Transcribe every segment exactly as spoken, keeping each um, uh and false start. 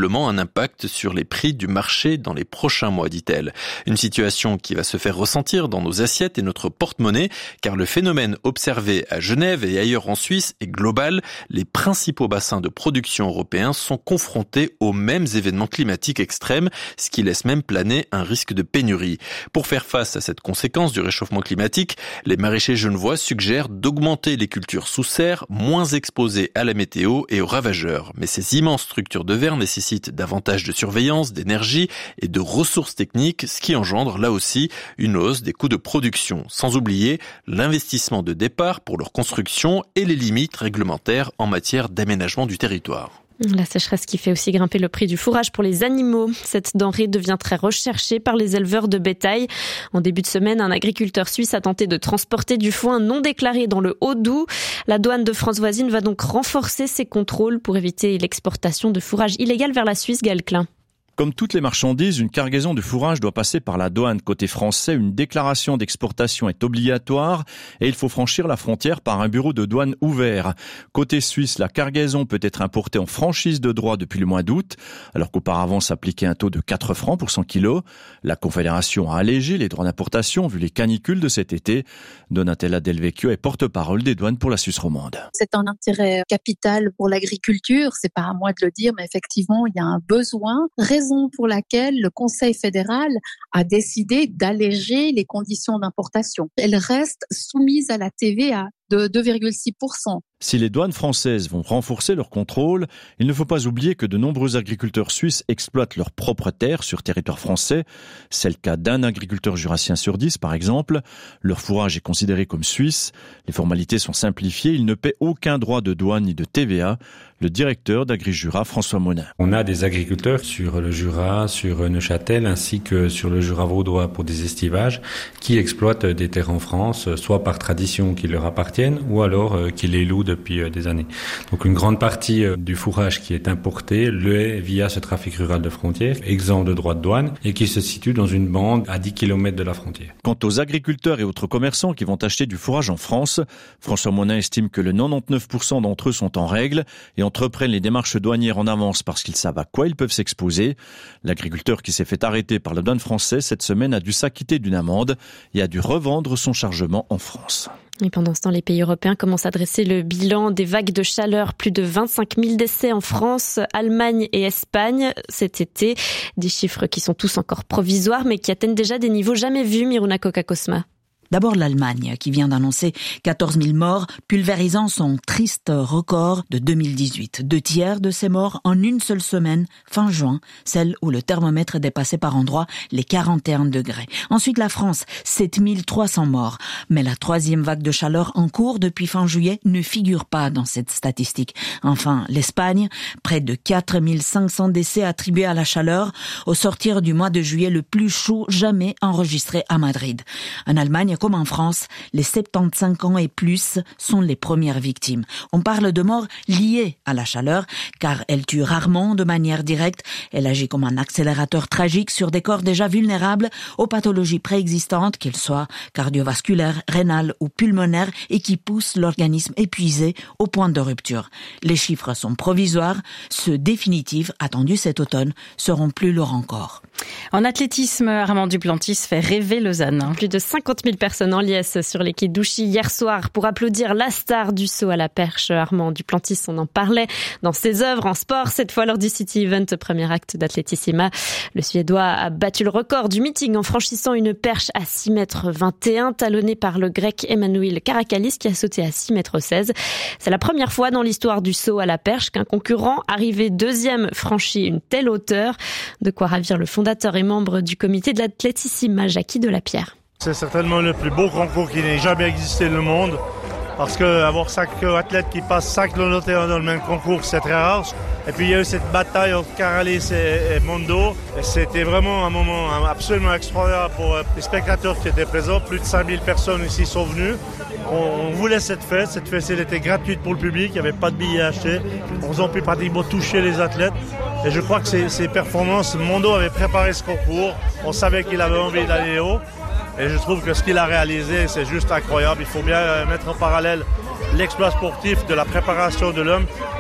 probablement un impact sur les prix du marché dans les prochains mois, dit-elle. Une situation qui va se faire ressentir dans nos assiettes et notre porte-monnaie, car le phénomène observé à Genève et ailleurs en Suisse est global. Les principaux bassins de production européens sont confrontés aux mêmes événements climatiques extrêmes, ce qui laisse même planer un risque de pénurie. Pour faire face à cette conséquence du réchauffement climatique, les maraîchers genevois suggèrent d'augmenter les cultures sous serre, moins exposées à la météo et aux ravageurs. Mais ces immenses structures de verre nécessitent davantage de surveillance, d'énergie et de ressources techniques, ce qui engendre là aussi une hausse des coûts de production. Sans oublier l'investissement de départ pour leur construction et les limites réglementaires en matière d'aménagement du territoire. La sécheresse qui fait aussi grimper le prix du fourrage pour les animaux. Cette denrée devient très recherchée par les éleveurs de bétail. En début de semaine, un agriculteur suisse a tenté de transporter du foin non déclaré dans le Haut-Doubs. La douane de France voisine va donc renforcer ses contrôles pour éviter l'exportation de fourrage illégal vers la Suisse. Gaël Klein. Comme toutes les marchandises, une cargaison de fourrage doit passer par la douane. Côté français, une déclaration d'exportation est obligatoire et il faut franchir la frontière par un bureau de douane ouvert. Côté suisse, la cargaison peut être importée en franchise de droit depuis le mois d'août, alors qu'auparavant s'appliquait un taux de quatre francs pour cent kilos. La Confédération a allégé les droits d'importation vu les canicules de cet été. Donatella Del Vecchio est porte-parole des douanes pour la Suisse romande. C'est un intérêt capital pour l'agriculture, c'est pas à moi de le dire, mais effectivement, il y a un besoin. Raison pour laquelle le Conseil fédéral a décidé d'alléger les conditions d'importation. Elles restent soumises à la T V A de deux virgule six pour cent. Si les douanes françaises vont renforcer leur contrôle, il ne faut pas oublier que de nombreux agriculteurs suisses exploitent leurs propres terres sur territoire français. C'est le cas d'un agriculteur jurassien sur dix, par exemple. Leur fourrage est considéré comme suisse. Les formalités sont simplifiées. Ils ne paient aucun droit de douane ni de T V A. Le directeur d'Agri-Jura, François Monin. On a des agriculteurs sur le Jura, sur Neuchâtel, ainsi que sur le Jura vaudois pour des estivages, qui exploitent des terres en France, soit par tradition qui leur appartiennent, ou alors euh, qui les louent depuis euh, des années. Donc une grande partie euh, du fourrage qui est importé l'est via ce trafic rural de frontière, exempt de droits de douane, et qui se situe dans une bande à dix kilomètres de la frontière. Quant aux agriculteurs et autres commerçants qui vont acheter du fourrage en France, François Monin estime que le quatre-vingt-dix-neuf pour cent d'entre eux sont en règle et entreprennent les démarches douanières en avance parce qu'ils savent à quoi ils peuvent s'exposer. L'agriculteur qui s'est fait arrêter par la douane française cette semaine a dû s'acquitter d'une amende et a dû revendre son chargement en France. Et pendant ce temps, les pays européens commencent à dresser le bilan des vagues de chaleur. Plus de vingt-cinq mille décès en France, Allemagne et Espagne cet été. Des chiffres qui sont tous encore provisoires, mais qui atteignent déjà des niveaux jamais vus, Miruna Kokakosma. D'abord l'Allemagne, qui vient d'annoncer quatorze mille morts, pulvérisant son triste record de deux mille dix-huit. Deux tiers de ces morts en une seule semaine, fin juin, celle où le thermomètre dépassait par endroits les quarante et un degrés. Ensuite la France, sept mille trois cents morts. Mais la troisième vague de chaleur en cours depuis fin juillet ne figure pas dans cette statistique. Enfin, l'Espagne, près de quatre mille cinq cents décès attribués à la chaleur, au sortir du mois de juillet le plus chaud jamais enregistré à Madrid. En Allemagne, comme en France, les soixante-quinze ans et plus sont les premières victimes. On parle de morts liées à la chaleur, car elle tue rarement de manière directe. Elle agit comme un accélérateur tragique sur des corps déjà vulnérables aux pathologies préexistantes, qu'elles soient cardiovasculaires, rénales ou pulmonaires, et qui poussent l'organisme épuisé au point de rupture. Les chiffres sont provisoires. Ceux définitifs, attendus cet automne, seront plus lourds encore. En athlétisme, Armand Duplantis fait rêver Lausanne. Plus de cinquante mille personnes en liesse sur les quais d'Ouchy hier soir pour applaudir la star du saut à la perche. Armand Duplantis, on en parlait dans ses œuvres en sport, cette fois lors du City Event, premier acte d'Athletissima. Le Suédois a battu le record du meeting en franchissant une perche à six mètres vingt et un, talonné par le grec Emmanuel Karakalis qui a sauté à six mètres seize. C'est la première fois dans l'histoire du saut à la perche qu'un concurrent arrivé deuxième franchit une telle hauteur. De quoi ravir le fondateur et membre du comité de l'Athletissima, Jackie Delapierre. C'est certainement le plus beau concours qui n'ait jamais existé dans le monde. Parce qu'avoir cinq athlètes qui passent cinq kilomètres dans le même concours, c'est très rare. Et puis il y a eu cette bataille entre Karalis et, et Mondo. Et c'était vraiment un moment absolument extraordinaire pour les spectateurs qui étaient présents. Plus de cinq mille personnes ici sont venues. On, on voulait cette fête. Cette fête, elle était gratuite pour le public. Il n'y avait pas de billets à acheter. On a pu pratiquement toucher les athlètes. Et je crois que ces, ces performances, Mondo avait préparé ce concours. On savait qu'il avait envie d'aller haut. Et je trouve que ce qu'il a réalisé, c'est juste incroyable. Il faut bien mettre en parallèle l'exploit sportif de la préparation de l'homme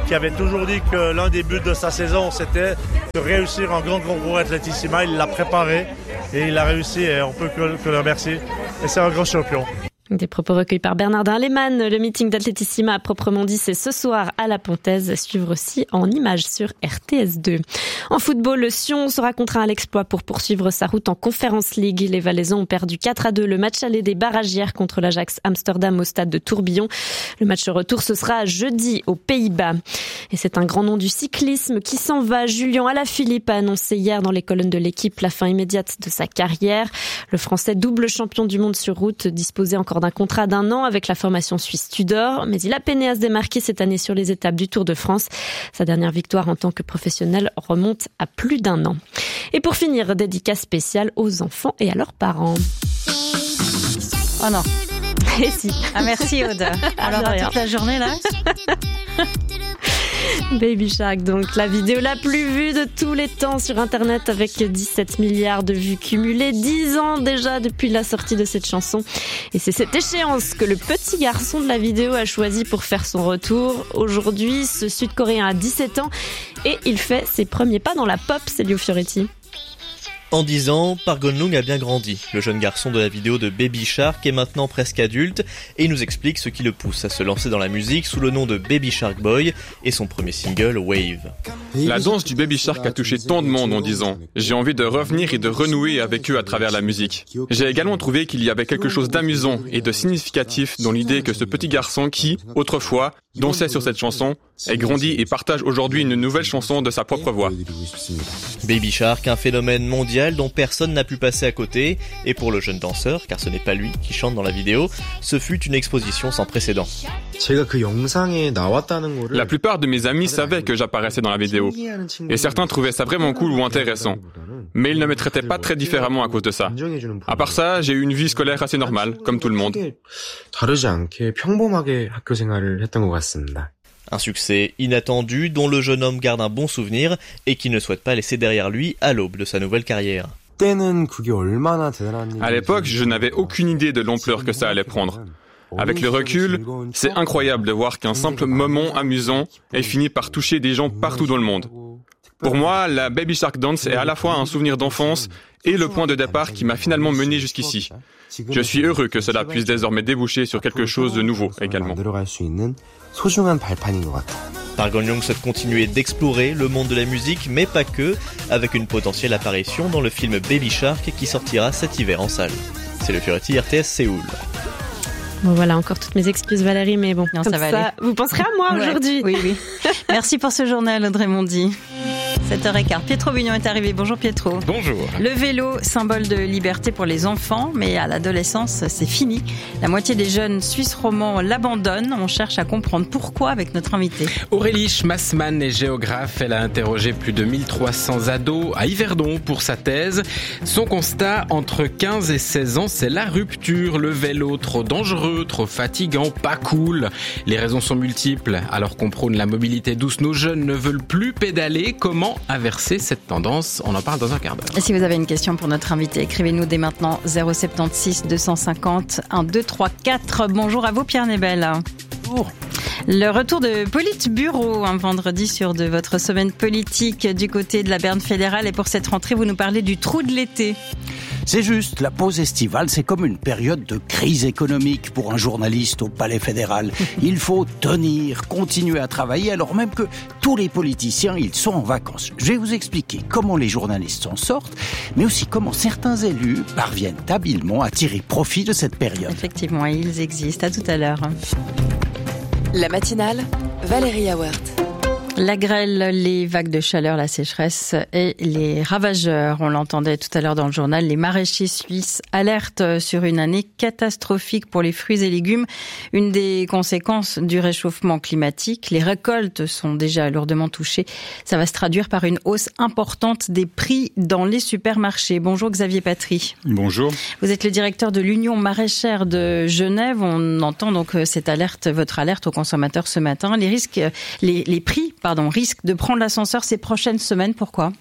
qui avait toujours dit que l'un des buts de sa saison, c'était de réussir un grand concours Athletissima. Il l'a préparé et il a réussi et on peut que, que le remercier. Et c'est un grand champion. Des propos recueillis par Bernardin Lehmann. Le meeting d'Athletissima, proprement dit, c'est ce soir à la Pontaise, à suivre aussi en images sur R T S deux. En football, le Sion sera contraint à l'exploit pour poursuivre sa route en Conference League. Les Valaisans ont perdu quatre à deux le match aller des barragières contre l'Ajax Amsterdam au stade de Tourbillon. Le match retour, ce sera jeudi aux Pays-Bas. Et c'est un grand nom du cyclisme qui s'en va. Julien Alaphilippe a annoncé hier dans les colonnes de l'équipe la fin immédiate de sa carrière. Le Français double champion du monde sur route disposait encore d'un contrat d'un an avec la formation suisse Tudor, mais il a peiné à se démarquer cette année sur les étapes du Tour de France. Sa dernière victoire en tant que professionnel remonte à plus d'un an. Et pour finir, dédicace spéciale aux enfants et à leurs parents. Oh non. Et si. Ah merci Aude. Alors à toute la journée là. Baby Shark, donc la vidéo la plus vue de tous les temps sur Internet avec dix-sept milliards de vues cumulées, dix ans déjà depuis la sortie de cette chanson. Et c'est cette échéance que le petit garçon de la vidéo a choisi pour faire son retour. Aujourd'hui, ce Sud-Coréen a dix-sept ans et il fait ses premiers pas dans la pop, Célio Fioretti. En dix ans, Park Gun-lung a bien grandi. Le jeune garçon de la vidéo de Baby Shark est maintenant presque adulte et il nous explique ce qui le pousse à se lancer dans la musique sous le nom de Baby Shark Boy et son premier single Wave. La danse du Baby Shark a touché tant de monde en dix ans. J'ai envie de revenir et de renouer avec eux à travers la musique. J'ai également trouvé qu'il y avait quelque chose d'amusant et de significatif dans l'idée que ce petit garçon qui, autrefois, dansait sur cette chanson, est grandi et partage aujourd'hui une nouvelle chanson de sa propre voix. Baby Shark, un phénomène mondial dont personne n'a pu passer à côté, et pour le jeune danseur, car ce n'est pas lui qui chante dans la vidéo, ce fut une exposition sans précédent. La plupart de mes amis savaient que j'apparaissais dans la vidéo, et certains trouvaient ça vraiment cool ou intéressant. Mais ils ne me traitaient pas très différemment à cause de ça. À part ça, j'ai eu une vie scolaire assez normale, comme tout le monde. Un succès inattendu dont le jeune homme garde un bon souvenir et qu'il ne souhaite pas laisser derrière lui à l'aube de sa nouvelle carrière. À l'époque, je n'avais aucune idée de l'ampleur que ça allait prendre. Avec le recul, c'est incroyable de voir qu'un simple moment amusant ait fini par toucher des gens partout dans le monde. Pour moi, la Baby Shark Dance est à la fois un souvenir d'enfance et le point de départ qui m'a finalement mené jusqu'ici. Je suis heureux que cela puisse désormais déboucher sur quelque chose de nouveau également. Park Gun-lung souhaite continuer d'explorer le monde de la musique, mais pas que, avec une potentielle apparition dans le film Baby Shark qui sortira cet hiver en salle. C'est le Fioretti R T S Séoul. Bon voilà, encore toutes mes excuses Valérie, mais bon, non, comme ça va ça, aller. Vous penserez à moi ouais. aujourd'hui. Oui, oui. Merci pour ce journal, Audrey Mondy. sept heures quinze, Pietro Bugnon est arrivé. Bonjour Pietro. Bonjour. Le vélo, symbole de liberté pour les enfants, mais à l'adolescence, c'est fini. La moitié des jeunes Suisses romands l'abandonnent. On cherche à comprendre pourquoi avec notre invité. Aurélie Schmassmann est géographe. Elle a interrogé plus de mille trois cents ados à Yverdon pour sa thèse. Son constat, entre quinze et seize ans, c'est la rupture. Le vélo, trop dangereux, trop fatigant, pas cool. Les raisons sont multiples. Alors qu'on prône la mobilité douce, nos jeunes ne veulent plus pédaler. Comment inverser cette tendance? On en parle dans un quart d'heure. Et si vous avez une question pour notre invité, écrivez-nous dès maintenant zéro sept six deux cent cinquante un deux trois quatre. Bonjour à vous Pierre Nebel. Bonjour. Le retour de Politburo un vendredi sur de votre semaine politique du côté de la Berne fédérale, et pour cette rentrée vous nous parlez du trou de l'été. C'est juste, la pause estivale, c'est comme une période de crise économique pour un journaliste au Palais fédéral. Il faut tenir, continuer à travailler, alors même que tous les politiciens, ils sont en vacances. Je vais vous expliquer comment les journalistes s'en sortent, mais aussi comment certains élus parviennent habilement à tirer profit de cette période. Effectivement, ils existent. À tout à l'heure. La matinale, Valérie Awert. La grêle, les vagues de chaleur, la sécheresse et les ravageurs. On l'entendait tout à l'heure dans le journal. Les maraîchers suisses alertent sur une année catastrophique pour les fruits et légumes. Une des conséquences du réchauffement climatique. Les récoltes sont déjà lourdement touchées. Ça va se traduire par une hausse importante des prix dans les supermarchés. Bonjour Xavier Patry. Bonjour. Vous êtes le directeur de l'Union maraîchère de Genève. On entend donc cette alerte, votre alerte aux consommateurs ce matin. Les risques, les, les prix Pardon, risque de prendre l'ascenseur ces prochaines semaines. Pourquoi ?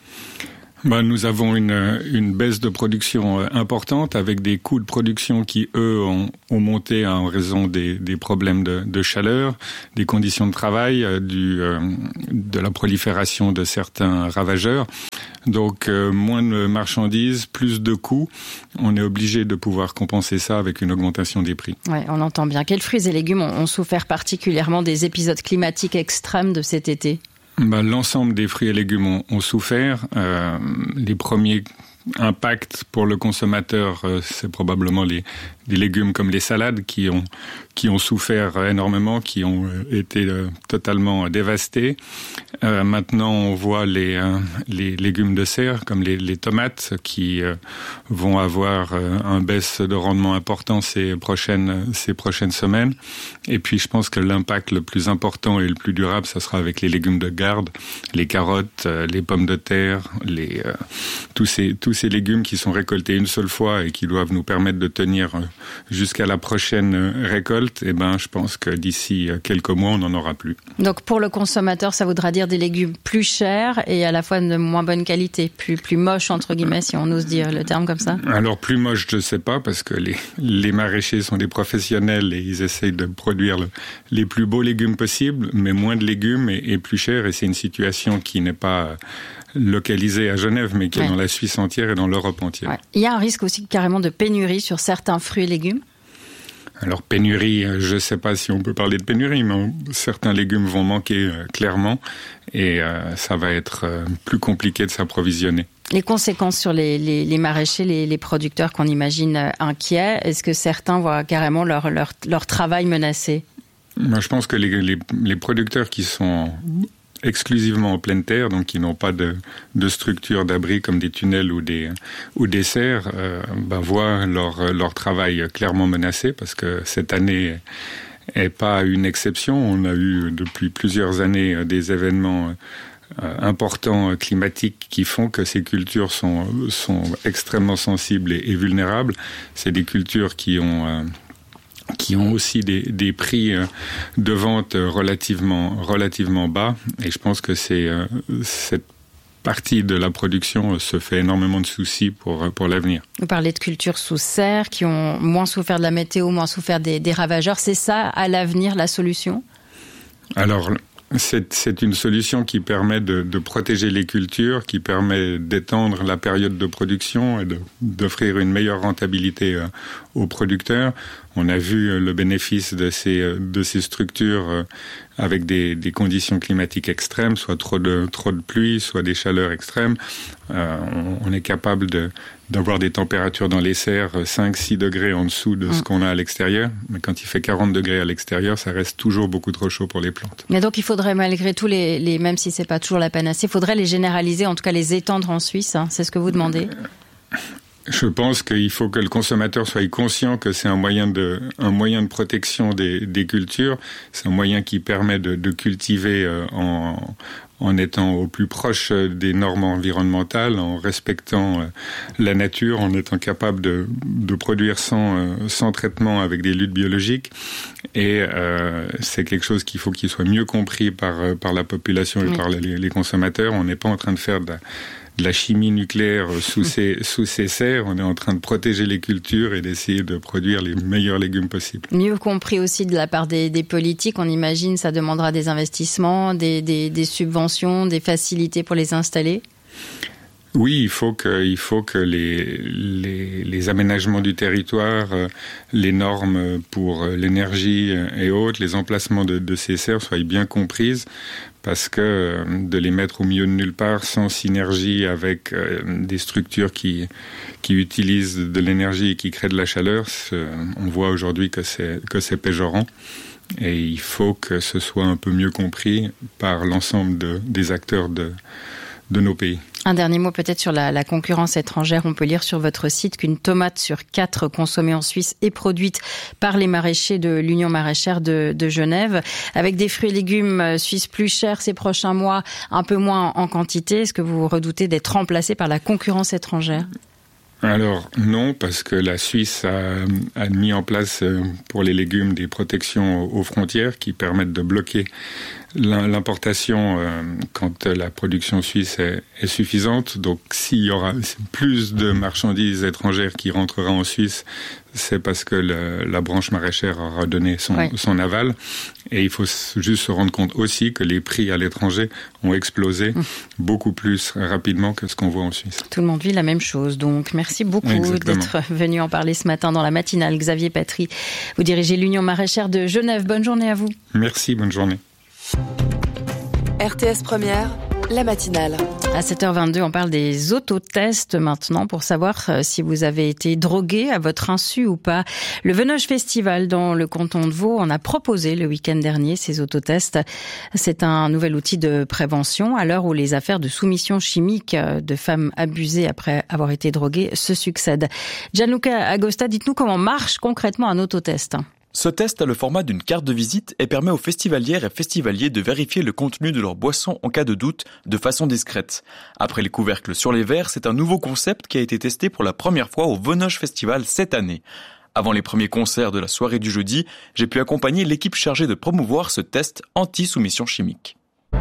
Ben, nous avons une, une baisse de production importante avec des coûts de production qui, eux, ont, ont monté en raison des, des problèmes de, de chaleur, des conditions de travail, du, euh, de la prolifération de certains ravageurs. Donc, euh, moins de marchandises, plus de coûts. On est obligé de pouvoir compenser ça avec une augmentation des prix. Oui, on entend bien. Quels fruits et légumes ont, ont souffert particulièrement des épisodes climatiques extrêmes de cet été ? Ben, l'ensemble des fruits et légumes ont, ont souffert. Euh, les premiers impacts pour le consommateur, euh, c'est probablement les, les légumes comme les salades qui ont, qui ont souffert énormément, qui ont été euh, totalement dévastés. Euh, maintenant, on voit les, euh, les légumes de serre comme les, les tomates qui euh, vont avoir euh, un baisse de rendement important ces prochaines, ces prochaines semaines. Et puis, je pense que l'impact le plus important et le plus durable, ça sera avec les légumes de garde, les carottes, euh, les pommes de terre, les, euh, tous ces, tous ces légumes qui sont récoltés une seule fois et qui doivent nous permettre de tenir jusqu'à la prochaine récolte. Eh ben, je pense que d'ici quelques mois, on n'en aura plus. Donc, pour le consommateur, ça voudra dire des légumes plus chers et à la fois de moins bonne qualité, plus, plus moches, entre guillemets, si on ose dire le terme comme ça? Alors, plus moche, je ne sais pas, parce que les, les maraîchers sont des professionnels et ils essayent de produire le, les plus beaux légumes possibles, mais moins de légumes et, et plus cher. Et c'est une situation qui n'est pas localisée à Genève, mais qui ouais. est dans la Suisse entière et dans l'Europe entière. Ouais. Il y a un risque aussi carrément de pénurie sur certains fruits et légumes? Alors pénurie, je ne sais pas si on peut parler de pénurie, mais certains légumes vont manquer euh, clairement et euh, ça va être euh, plus compliqué de s'approvisionner. Les conséquences sur les, les, les maraîchers, les, les producteurs qu'on imagine euh, inquiets, est-ce que certains voient carrément leur, leur, leur travail menacé? Moi, je pense que les, les, les producteurs qui sont exclusivement en pleine terre, donc qui n'ont pas de, de structure d'abri comme des tunnels ou des, ou des serres, euh, bah, voient leur, leur travail clairement menacé parce que cette année est pas une exception. On a eu depuis plusieurs années des événements euh, importants climatiques qui font que ces cultures sont, sont extrêmement sensibles et, et vulnérables. C'est des cultures qui ont euh, qui ont aussi des, des prix de vente relativement, relativement bas. Et je pense que c'est, euh, cette partie de la production se fait énormément de soucis pour, pour l'avenir. Vous parlez de cultures sous serre qui ont moins souffert de la météo, moins souffert des, des ravageurs. C'est ça, à l'avenir, la solution? Alors, c'est, c'est une solution qui permet de, de protéger les cultures, qui permet d'étendre la période de production et de, d'offrir une meilleure rentabilité euh, aux producteurs. On a vu le bénéfice de ces, de ces structures euh, avec des, des conditions climatiques extrêmes, soit trop de, trop de pluie, soit des chaleurs extrêmes. Euh, on, on est capable de, d'avoir des températures dans les serres cinq six degrés en dessous de mmh. ce qu'on a à l'extérieur. Mais quand il fait quarante degrés à l'extérieur, ça reste toujours beaucoup trop chaud pour les plantes. Mais donc il faudrait malgré tout, les, les, même si c'est pas toujours la panacée, il faudrait les généraliser, en tout cas les étendre en Suisse. Hein, c'est ce que vous demandez? Je pense qu'il faut que le consommateur soit conscient que c'est un moyen de, un moyen de protection des, des cultures. C'est un moyen qui permet de, de cultiver en, en étant au plus proche des normes environnementales, en respectant la nature, en étant capable de, de produire sans, sans traitement avec des luttes biologiques. Et euh, c'est quelque chose qu'il faut qu'il soit mieux compris par, par la population et oui. par les, les consommateurs. On n'est pas en train de faire de la, de la chimie nucléaire sous ces, sous ces serres. On est en train de protéger les cultures et d'essayer de produire les meilleurs légumes possibles. Mieux compris aussi de la part des, des politiques, on imagine ça demandera des investissements, des, des, des subventions, des facilités pour les installer? Oui, il faut que, il faut que les, les, les aménagements du territoire, les normes pour l'énergie et autres, les emplacements de, de ces serres soient bien comprises, parce que de les mettre au milieu de nulle part sans synergie avec des structures qui, qui utilisent de l'énergie et qui créent de la chaleur, on voit aujourd'hui que c'est, que c'est péjorant. Et il faut que ce soit un peu mieux compris par l'ensemble de, des acteurs de, de nos pays. Un dernier mot peut-être sur la, la concurrence étrangère. On peut lire sur votre site qu'une tomate sur quatre consommée en Suisse est produite par les maraîchers de l'Union maraîchère de, de Genève. Avec des fruits et légumes suisses plus chers ces prochains mois, un peu moins en quantité, est-ce que vous redoutez d'être remplacé par la concurrence étrangère ? Alors non, parce que la Suisse a, a mis en place pour les légumes des protections aux frontières qui permettent de bloquer l'importation euh, quand la production suisse est, est suffisante. Donc s'il y aura plus de marchandises étrangères qui rentrera en Suisse, c'est parce que le, la branche maraîchère aura donné son, ouais. son aval. Et il faut juste se rendre compte aussi que les prix à l'étranger ont explosé mmh. beaucoup plus rapidement que ce qu'on voit en Suisse. Tout le monde vit la même chose. Donc merci beaucoup Exactement. d'être venu en parler ce matin dans la matinale. Xavier Patry, vous dirigez l'Union maraîchère de Genève. Bonne journée à vous. Merci, bonne journée. R T S Première, la matinale. À sept heures vingt-deux, on parle des autotests maintenant pour savoir si vous avez été drogué à votre insu ou pas. Le Venoge Festival dans le canton de Vaud en a proposé le week-end dernier ces autotests. C'est un nouvel outil de prévention à l'heure où les affaires de soumission chimique de femmes abusées après avoir été droguées se succèdent. Gianluca Agosta, dites-nous comment marche concrètement un autotest. Ce test a le format d'une carte de visite et permet aux festivalières et festivaliers de vérifier le contenu de leur boisson en cas de doute de façon discrète. Après les couvercles sur les verres, c'est un nouveau concept qui a été testé pour la première fois au Venoge Festival cette année. Avant les premiers concerts de la soirée du jeudi, j'ai pu accompagner l'équipe chargée de promouvoir ce test anti-soumission chimique.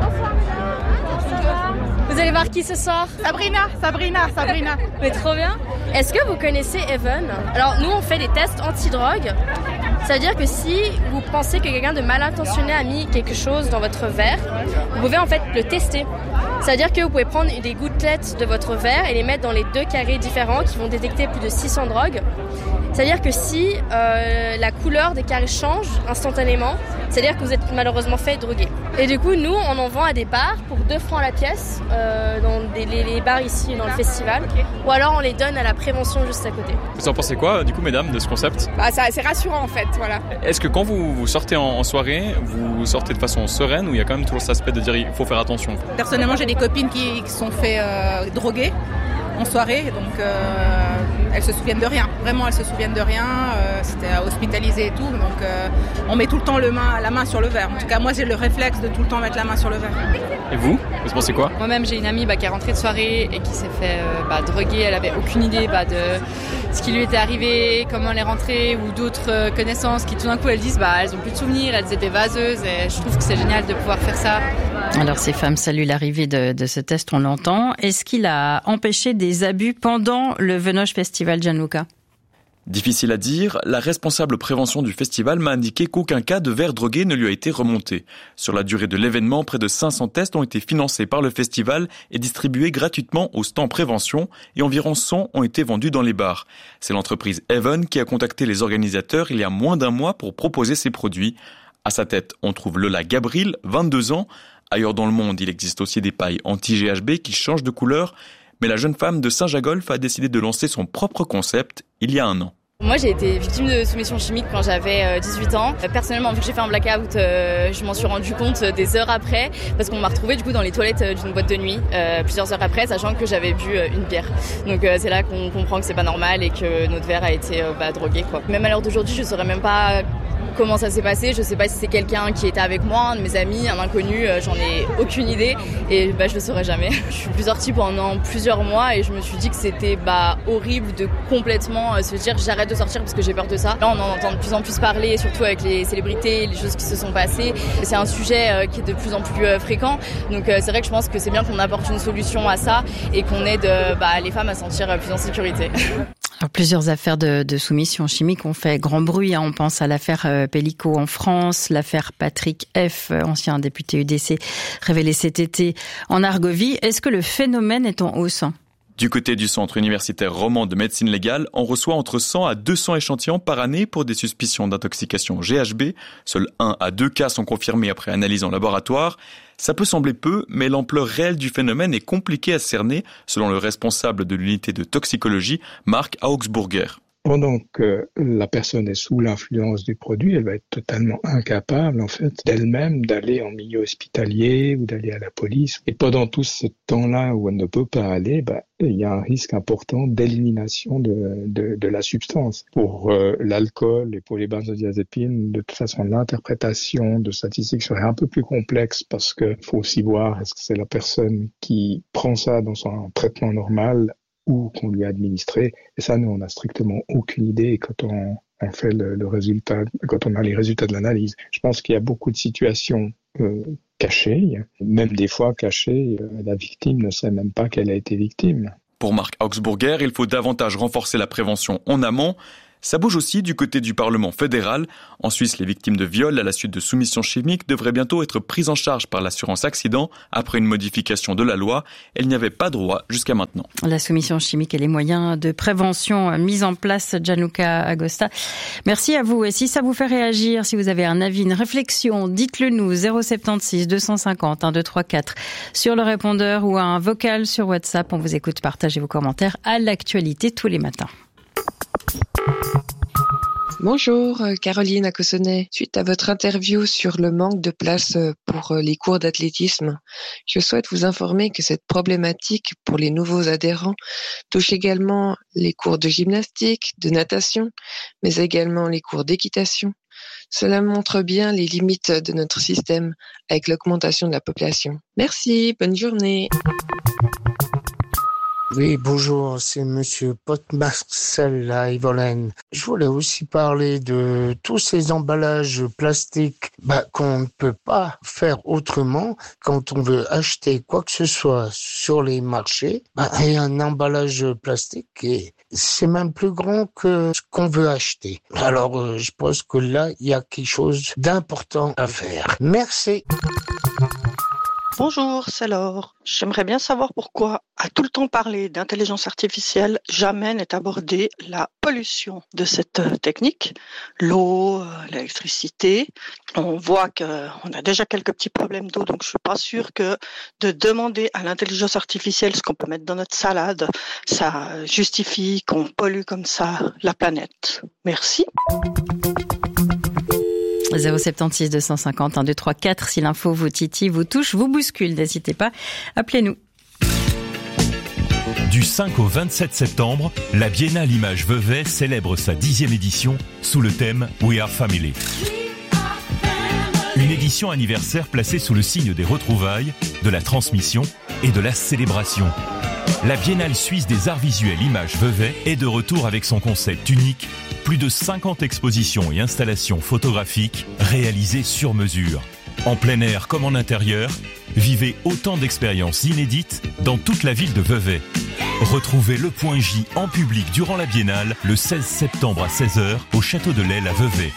Vous allez voir qui ce soir ? Sabrina, Sabrina, Sabrina. Mais trop bien. Est-ce que vous connaissez Even ? Alors nous on fait des tests anti-drogue. Ça veut dire que si vous pensez que quelqu'un de mal intentionné a mis quelque chose dans votre verre, vous pouvez en fait le tester. Ça veut dire que vous pouvez prendre des gouttelettes de votre verre et les mettre dans les deux carrés différents qui vont détecter plus de six cents drogues. Ça veut dire que si euh, la couleur des carrés change instantanément, c'est-à-dire que vous êtes malheureusement fait droguer. Et du coup, nous, on en vend à des bars pour deux francs la pièce, euh, dans des, les, les bars ici dans le festival, ou alors on les donne à la prévention juste à côté. Vous en pensez quoi, du coup, mesdames, de ce concept ? Bah, ça, c'est rassurant en fait, voilà. Est-ce que quand vous, vous sortez en, en soirée, vous sortez de façon sereine ou il y a quand même toujours cet aspect de dire il faut faire attention ? Personnellement, j'ai des copines qui, qui sont fait euh, droguer en soirée, donc euh, elles se souviennent de rien. Vraiment, elles se souviennent de rien. Euh, c'était hospitalisé et tout, donc euh, on met tout le temps le main, la main sur le verre. En tout cas, moi, j'ai le réflexe de tout le temps mettre la main sur le verre. Et vous, vous pensez quoi ? Moi-même, j'ai une amie bah, qui est rentrée de soirée et qui s'est fait euh, bah, droguer. Elle avait aucune idée bah, de ce qui lui était arrivé, comment elle est rentrée, ou d'autres euh, connaissances qui, tout d'un coup, elles disent, bah, elles ont plus de souvenirs, elles étaient vaseuses. Et je trouve que c'est génial de pouvoir faire ça. Alors, ces femmes saluent l'arrivée de, de ce test, on l'entend. Est-ce qu'il a empêché des abus pendant le Venoge Festival, Gianluca ? Difficile à dire, la responsable prévention du festival m'a indiqué qu'aucun cas de verre drogué ne lui a été remonté. Sur la durée de l'événement, près de cinq cents tests ont été financés par le festival et distribués gratuitement au stand prévention et environ cent ont été vendus dans les bars. C'est l'entreprise Even qui a contacté les organisateurs il y a moins d'un mois pour proposer ses produits. À sa tête, on trouve Lola Gabriel, vingt-deux ans. Ailleurs dans le monde, il existe aussi des pailles anti-G H B qui changent de couleur. Mais la jeune femme de Saint-Jagolphe a décidé de lancer son propre concept il y a un an. Moi, j'ai été victime de soumission chimique quand j'avais dix-huit ans. Personnellement, vu que j'ai fait un blackout, euh, je m'en suis rendu compte des heures après, parce qu'on m'a retrouvée du coup dans les toilettes d'une boîte de nuit, euh, plusieurs heures après, sachant que j'avais bu une bière. Donc euh, c'est là qu'on comprend que c'est pas normal et que notre verre a été euh, bah, drogué, quoi. Même à l'heure d'aujourd'hui, je saurais même pas comment ça s'est passé. Je sais pas si c'est quelqu'un qui était avec moi, un de mes amis, un inconnu, euh, j'en ai aucune idée et bah, je le saurais jamais. Je suis plus sortie pendant plusieurs mois et je me suis dit que c'était bah, horrible de complètement euh, se dire j'arrête de sortir parce que j'ai peur de ça. Là, on en entend de plus en plus parler, surtout avec les célébrités, les choses qui se sont passées. C'est un sujet euh, qui est de plus en plus euh, fréquent. Donc euh, c'est vrai que je pense que c'est bien qu'on apporte une solution à ça et qu'on aide euh, bah, les femmes à se sentir plus en sécurité. Alors, plusieurs affaires de, de soumission chimique ont fait grand bruit. Hein. On pense à l'affaire euh, Pellico en France, l'affaire Patrick F, ancien député U D C, révélé cet été en Argovie. Est-ce que le phénomène est en hausse ? Du côté du Centre universitaire roman de médecine légale, on reçoit entre cent à deux cents échantillons par année pour des suspicions d'intoxication G H B. Seuls un à deux cas sont confirmés après analyse en laboratoire. Ça peut sembler peu, mais l'ampleur réelle du phénomène est compliquée à cerner, selon le responsable de l'unité de toxicologie, Marc Augsburger. Pendant que la personne est sous l'influence du produit, elle va être totalement incapable, en fait, d'elle-même d'aller en milieu hospitalier ou d'aller à la police. Et pendant tout ce temps-là où elle ne peut pas aller, bah, il y a un risque important d'élimination de, de, de la substance. Pour euh, l'alcool et pour les benzodiazépines, de toute façon, l'interprétation de statistiques serait un peu plus complexe parce que faut aussi voir est-ce que c'est la personne qui prend ça dans son traitement normal ou qu'on lui a administré. Et ça, nous, on n'a strictement aucune idée quand on, on fait le, le résultat, quand on a les résultats de l'analyse. Je pense qu'il y a beaucoup de situations euh, cachée. Même des fois cachée, la victime ne sait même pas qu'elle a été victime. Pour Marc Augsburger, il faut davantage renforcer la prévention en amont. Ça bouge aussi du côté du Parlement fédéral. En Suisse, les victimes de viol à la suite de soumission chimique devraient bientôt être prises en charge par l'assurance accident après une modification de la loi. Elle n'y avait pas droit jusqu'à maintenant. La soumission chimique et les moyens de prévention mis en place, Gianluca Agosta. Merci à vous. Et si ça vous fait réagir, si vous avez un avis, une réflexion, dites-le nous. zéro sept six deux cent cinquante un deux trois quatre sur le répondeur ou un vocal sur WhatsApp. On vous écoute. Partagez vos commentaires à l'actualité tous les matins. Bonjour, Caroline à Cossonay. Suite à votre interview sur le manque de place pour les cours d'athlétisme, je souhaite vous informer que cette problématique pour les nouveaux adhérents touche également les cours de gymnastique, de natation, mais également les cours d'équitation. Cela montre bien les limites de notre système avec l'augmentation de la population. Merci, bonne journée. Oui, bonjour, c'est Monsieur Pot-Marcel à Yvolène. Je voulais aussi parler de tous ces emballages plastiques bah, qu'on ne peut pas faire autrement quand on veut acheter quoi que ce soit sur les marchés. Bah, et un emballage plastique, et c'est même plus grand que ce qu'on veut acheter. Alors, euh, je pense que là, il y a quelque chose d'important à faire. Merci. Bonjour, c'est Laure. J'aimerais bien savoir pourquoi, à tout le temps parler d'intelligence artificielle, jamais n'est abordée la pollution de cette technique, l'eau, l'électricité. On voit qu'on a déjà quelques petits problèmes d'eau, donc je suis pas sûre que de demander à l'intelligence artificielle ce qu'on peut mettre dans notre salade, ça justifie qu'on pollue comme ça la planète. Merci. zéro sept six deux cent cinquante un deux trois quatre si l'info vous titille, vous touche, vous bouscule. N'hésitez pas, appelez-nous. Du cinq au vingt-sept septembre, la Biennale Images Vevey célèbre sa dixième édition sous le thème We Are Family. Une édition anniversaire placée sous le signe des retrouvailles, de la transmission et de la célébration. La Biennale suisse des arts visuels Images Vevey est de retour avec son concept unique. Plus de cinquante expositions et installations photographiques réalisées sur mesure. En plein air comme en intérieur, vivez autant d'expériences inédites dans toute la ville de Vevey. Retrouvez le Point J en public durant la Biennale le seize septembre à seize heures au Château de l'Aile à Vevey.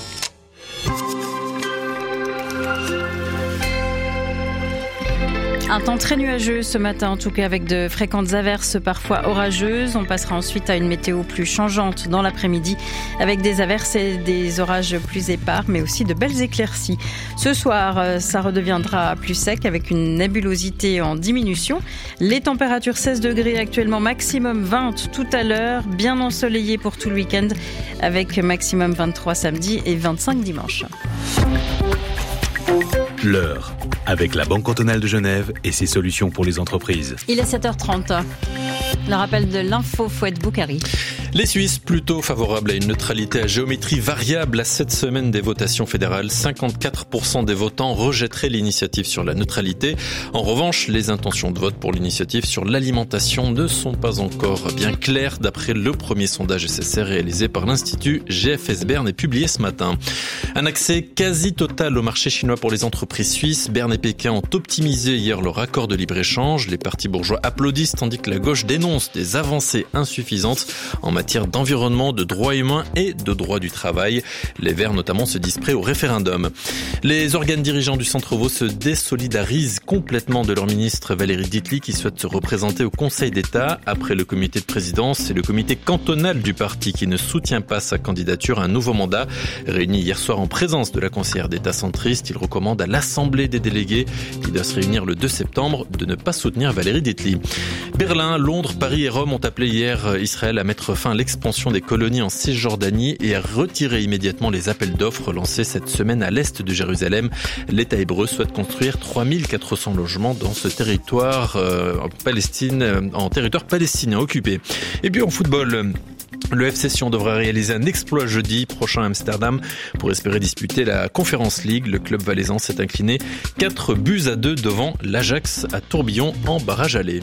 Un temps très nuageux ce matin, en tout cas avec de fréquentes averses parfois orageuses. On passera ensuite à une météo plus changeante dans l'après-midi avec des averses et des orages plus épars, mais aussi de belles éclaircies. Ce soir, ça redeviendra plus sec avec une nébulosité en diminution. Les températures seize degrés actuellement, maximum vingt tout à l'heure, bien ensoleillé pour tout le week-end avec maximum vingt-trois samedi et vingt-cinq dimanche. L'heure, avec la Banque cantonale de Genève et ses solutions pour les entreprises. Il est sept heures trente. Le rappel de l'info Fouette Boukari. Les Suisses plutôt favorables à une neutralité à géométrie variable à cette semaine des votations fédérales. cinquante-quatre pour cent des votants rejetteraient l'initiative sur la neutralité. En revanche, les intentions de vote pour l'initiative sur l'alimentation ne sont pas encore bien claires d'après le premier sondage S S R réalisé par l'Institut G F S Bern et publié ce matin. Un accès quasi total au marché chinois pour les entreprises suisses. Berne et Pékin ont optimisé hier leur accord de libre-échange. Les partis bourgeois applaudissent tandis que la gauche dénonce des avancées insuffisantes en matière d'environnement, de droits humains et de droit du travail. Les Verts notamment se disent prêts au référendum. Les organes dirigeants du Centre-Vaud se désolidarisent complètement de leur ministre Valérie Dietli qui souhaite se représenter au Conseil d'État. Après le comité de présidence, c'est le comité cantonal du parti qui ne soutient pas sa candidature à un nouveau mandat. Réuni hier soir en présence de la conseillère d'État centriste, il recommande à l'Assemblée des délégués, qui doit se réunir le deux septembre, de ne pas soutenir Valérie Dietli. Berlin, Londres, Paris et Rome ont appelé hier Israël à mettre fin à l'expansion des colonies en Cisjordanie et à retirer immédiatement les appels d'offres lancés cette semaine à l'est de Jérusalem. L'État hébreu souhaite construire trois mille quatre cents logements dans ce territoire euh, en Palestine, en territoire palestinien occupé. Et puis en football, le F C Sion devra réaliser un exploit jeudi prochain à Amsterdam pour espérer disputer la Conference League. Le club valaisan s'est incliné quatre buts à deux devant l'Ajax à Tourbillon en barrage aller.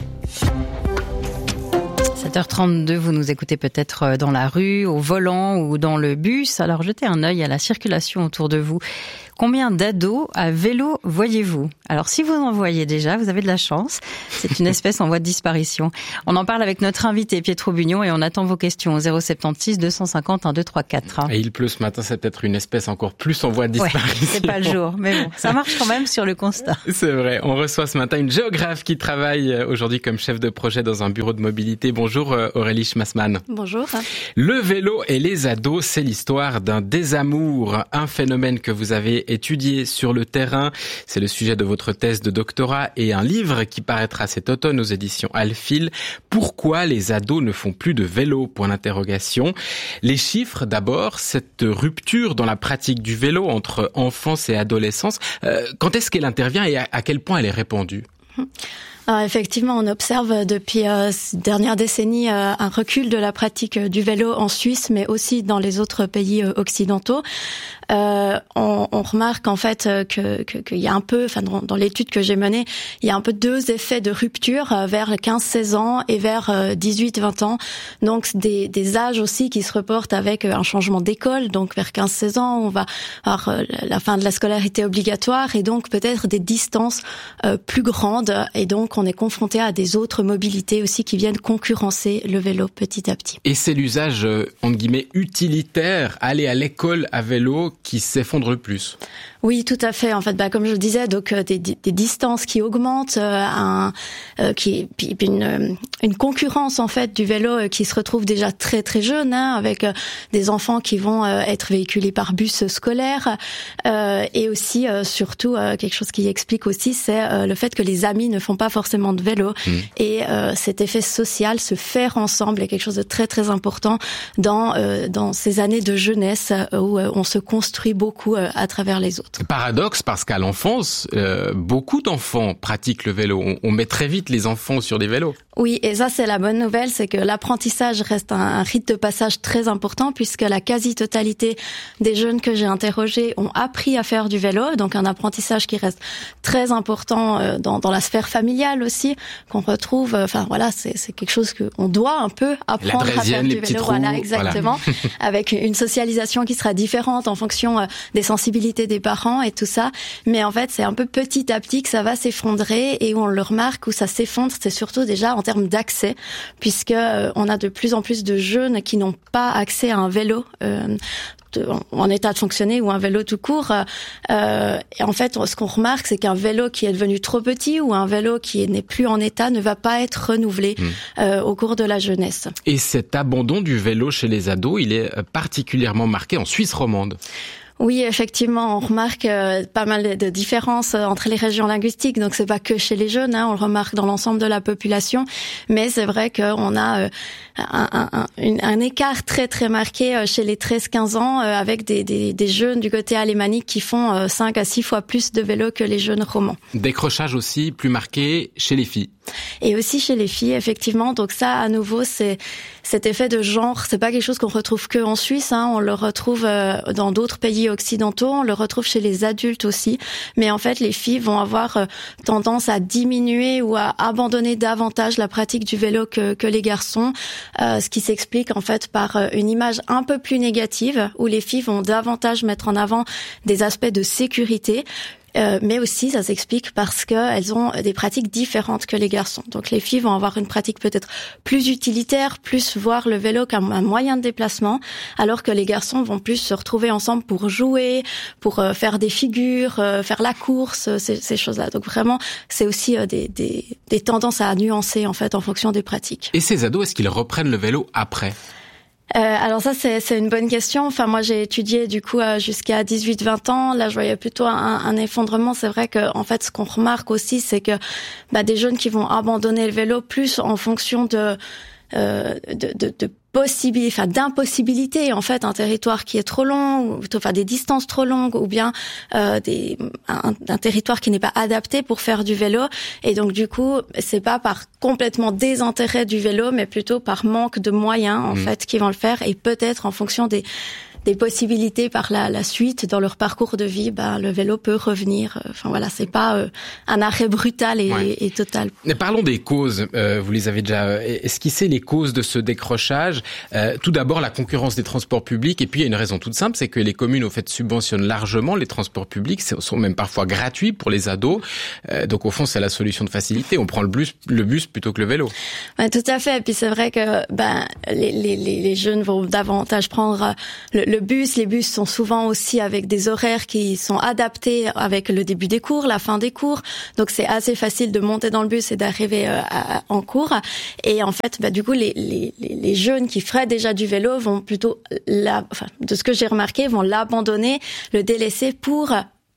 sept heures trente-deux, vous nous écoutez peut-être dans la rue, au volant ou dans le bus. Alors jetez un œil à la circulation autour de vous. Combien d'ados à vélo voyez-vous? Alors si vous en voyez déjà, vous avez de la chance. C'est une espèce en voie de disparition. On en parle avec notre invité Pietro Bugnon et on attend vos questions au zéro sept six deux cent cinquante un deux trois quatre. Et il pleut ce matin, c'est peut-être une espèce encore plus en voie de disparition. Ouais, c'est pas le jour, mais bon, ça marche quand même sur le constat. C'est vrai. On reçoit ce matin une géographe qui travaille aujourd'hui comme chef de projet dans un bureau de mobilité. Bonjour Aurélie Schmassmann. Bonjour. Le vélo et les ados, c'est l'histoire d'un désamour, un phénomène que vous avez étudié sur le terrain. C'est le sujet de votre thèse de doctorat et un livre qui paraîtra cet automne aux éditions Alphil. Pourquoi les ados ne font plus de vélo? Point d'interrogation. Les chiffres d'abord, cette rupture dans la pratique du vélo entre enfance et adolescence, euh, quand est-ce qu'elle intervient et à, à quel point elle est répandue? Alors effectivement, on observe depuis euh, ces dernières décennies euh, un recul de la pratique du vélo en Suisse, mais aussi dans les autres pays euh, occidentaux. Euh, on, on remarque en fait que qu'il y a un peu, enfin dans, dans l'étude que j'ai menée, il y a un peu deux effets de rupture euh, vers quinze seize ans et vers euh, dix-huit vingt ans. Donc des, des âges aussi qui se reportent avec un changement d'école. Donc vers quinze seize ans, on va avoir euh, la fin de la scolarité obligatoire et donc peut-être des distances euh, plus grandes. Et donc on est confronté à des autres mobilités aussi qui viennent concurrencer le vélo petit à petit. Et c'est l'usage euh, entre guillemets utilitaire, aller à l'école à vélo, qui s'effondre le plus. Oui, tout à fait. En fait, bah, comme je le disais, donc euh, des, des distances qui augmentent, euh, un, euh, qui, puis, puis une, une concurrence en fait du vélo euh, qui se retrouve déjà très très jeune, hein, avec euh, des enfants qui vont euh, être véhiculés par bus scolaire, euh, et aussi euh, surtout euh, quelque chose qui explique aussi, c'est euh, le fait que les amis ne font pas forcément de vélo, mmh. et euh, cet effet social, se faire ensemble, est quelque chose de très très important dans euh, dans ces années de jeunesse où euh, on se construit beaucoup euh, à travers les autres. Paradoxe, parce qu'à l'enfance, euh, beaucoup d'enfants pratiquent le vélo. On, on met très vite les enfants sur des vélos. Oui, et ça c'est la bonne nouvelle, c'est que l'apprentissage reste un, un rite de passage très important puisque la quasi-totalité des jeunes que j'ai interrogés ont appris à faire du vélo, donc un apprentissage qui reste très important euh, dans, dans la sphère familiale aussi, qu'on retrouve, euh, enfin voilà, c'est, c'est quelque chose qu'on doit un peu apprendre à faire du vélo, trous, voilà, exactement, voilà. Avec une socialisation qui sera différente en fonction euh, des sensibilités des parents et tout ça, mais en fait c'est un peu petit à petit que ça va s'effondrer et où on le remarque, où ça s'effondre, c'est surtout déjà en termes d'accès, puisque euh, on a de plus en plus de jeunes qui n'ont pas accès à un vélo euh, de, en, en état de fonctionner ou un vélo tout court. Euh, et en fait, ce qu'on remarque, c'est qu'un vélo qui est devenu trop petit ou un vélo qui n'est plus en état ne va pas être renouvelé mmh. euh, au cours de la jeunesse. Et cet abandon du vélo chez les ados, il est particulièrement marqué en Suisse romande. Oui, effectivement, on remarque euh, pas mal de différences euh, entre les régions linguistiques. Donc, c'est pas que chez les jeunes, hein, on le remarque dans l'ensemble de la population. Mais c'est vrai qu'on a euh, un, un, un, un écart très très marqué euh, chez les treize quinze ans, euh, avec des, des, des jeunes du côté alémanique qui font euh, cinq à six fois plus de vélo que les jeunes romans. Décrochage aussi plus marqué chez les filles. Et aussi chez les filles, effectivement. Donc ça, à nouveau, c'est cet effet de genre. C'est pas quelque chose qu'on retrouve que en Suisse, hein. On le retrouve euh, dans d'autres pays occidentaux. On le retrouve chez les adultes aussi. Mais en fait, les filles vont avoir euh, tendance à diminuer ou à abandonner davantage la pratique du vélo que, que les garçons. Euh, ce qui s'explique en fait par euh, une image un peu plus négative, où les filles vont davantage mettre en avant des aspects de sécurité. Euh, mais aussi, ça s'explique parce qu'elles ont des pratiques différentes que les garçons. Donc, les filles vont avoir une pratique peut-être plus utilitaire, plus voir le vélo comme un moyen de déplacement, alors que les garçons vont plus se retrouver ensemble pour jouer, pour euh, faire des figures, euh, faire la course, ces, ces choses-là. Donc, vraiment, c'est aussi euh, des, des, des tendances à nuancer, en fait, en fonction des pratiques. Et ces ados, est-ce qu'ils reprennent le vélo après ? Euh, alors ça c'est c'est une bonne question. Enfin moi j'ai étudié du coup euh, jusqu'à dix-huit vingt ans. Là je voyais plutôt un, un effondrement. C'est vrai que en fait ce qu'on remarque aussi c'est que bah des jeunes qui vont abandonner le vélo plus en fonction de euh, de, de, de possibilité, enfin d'impossibilité en fait, un territoire qui est trop long, ou plutôt enfin des distances trop longues, ou bien euh, des un, un territoire qui n'est pas adapté pour faire du vélo. Et donc du coup, c'est pas par complètement désintérêt du vélo, mais plutôt par manque de moyens en mmh. fait qui vont le faire, et peut-être en fonction des des possibilités par la, la suite dans leur parcours de vie, ben le vélo peut revenir. Enfin voilà, c'est pas euh, un arrêt brutal et, ouais. et total. Mais parlons des causes. Euh, vous les avez déjà esquissées, les causes de ce décrochage. Euh, tout d'abord, la concurrence des transports publics. Et puis il y a une raison toute simple, c'est que les communes au fait subventionnent largement les transports publics, sont même parfois gratuits pour les ados. Euh, donc au fond, c'est la solution de facilité. On prend le bus, le bus plutôt que le vélo. Ouais, tout à fait. Et puis c'est vrai que ben les, les, les jeunes vont davantage prendre le, le bus. Les bus sont souvent aussi avec des horaires qui sont adaptés avec le début des cours, la fin des cours. Donc c'est assez facile de monter dans le bus et d'arriver euh, à, en cours. Et en fait, ben, du coup, les, les, les jeunes qui feraient déjà du vélo vont plutôt, la, enfin, de ce que j'ai remarqué, vont l'abandonner, le délaisser pour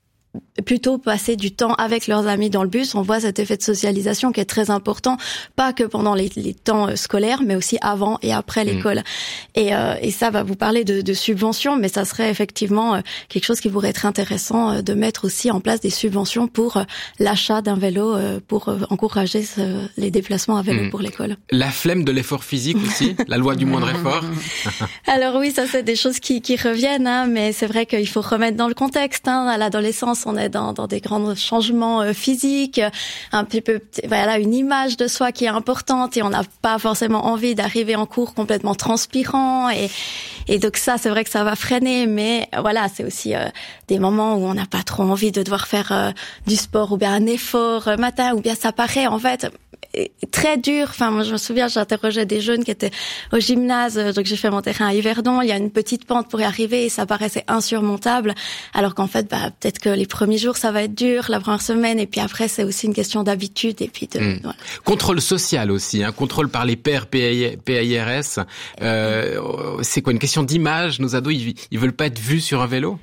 plutôt passer du temps avec leurs amis dans le bus. On voit cet effet de socialisation qui est très important, pas que pendant les, les temps scolaires, mais aussi avant et après l'école. Mmh. Et, euh, et ça va vous parler de, de subventions, mais ça serait effectivement euh, quelque chose qui pourrait être intéressant euh, de mettre aussi en place des subventions pour euh, l'achat d'un vélo, euh, pour euh, encourager ce, les déplacements à vélo mmh. pour l'école. La flemme de l'effort physique aussi, la loi du moindre effort. Alors oui, ça c'est des choses qui, qui reviennent, hein, mais c'est vrai qu'il faut remettre dans le contexte. Hein, à l'adolescence, on est dans, dans des grands changements euh, physiques, un petit peu, voilà, une image de soi qui est importante et on n'a pas forcément envie d'arriver en cours complètement transpirant et, et donc ça, c'est vrai que ça va freiner, mais voilà, c'est aussi euh, des moments où on n'a pas trop envie de devoir faire euh, du sport ou bien un effort euh, matin ou bien ça paraît en fait très dur. Enfin, moi, je me souviens, j'interrogeais des jeunes qui étaient au gymnase, donc j'ai fait mon terrain à Yverdon. Il y a une petite pente pour y arriver et ça paraissait insurmontable. Alors qu'en fait, bah, peut-être que les premiers jours, ça va être dur, la première semaine, et puis après, c'est aussi une question d'habitude et puis de. Mmh. Voilà. Contrôle social aussi, hein, contrôle par les pairs P A I R S. Euh, c'est quoi, une question d'image? Nos ados, ils, ils veulent pas être vus sur un vélo?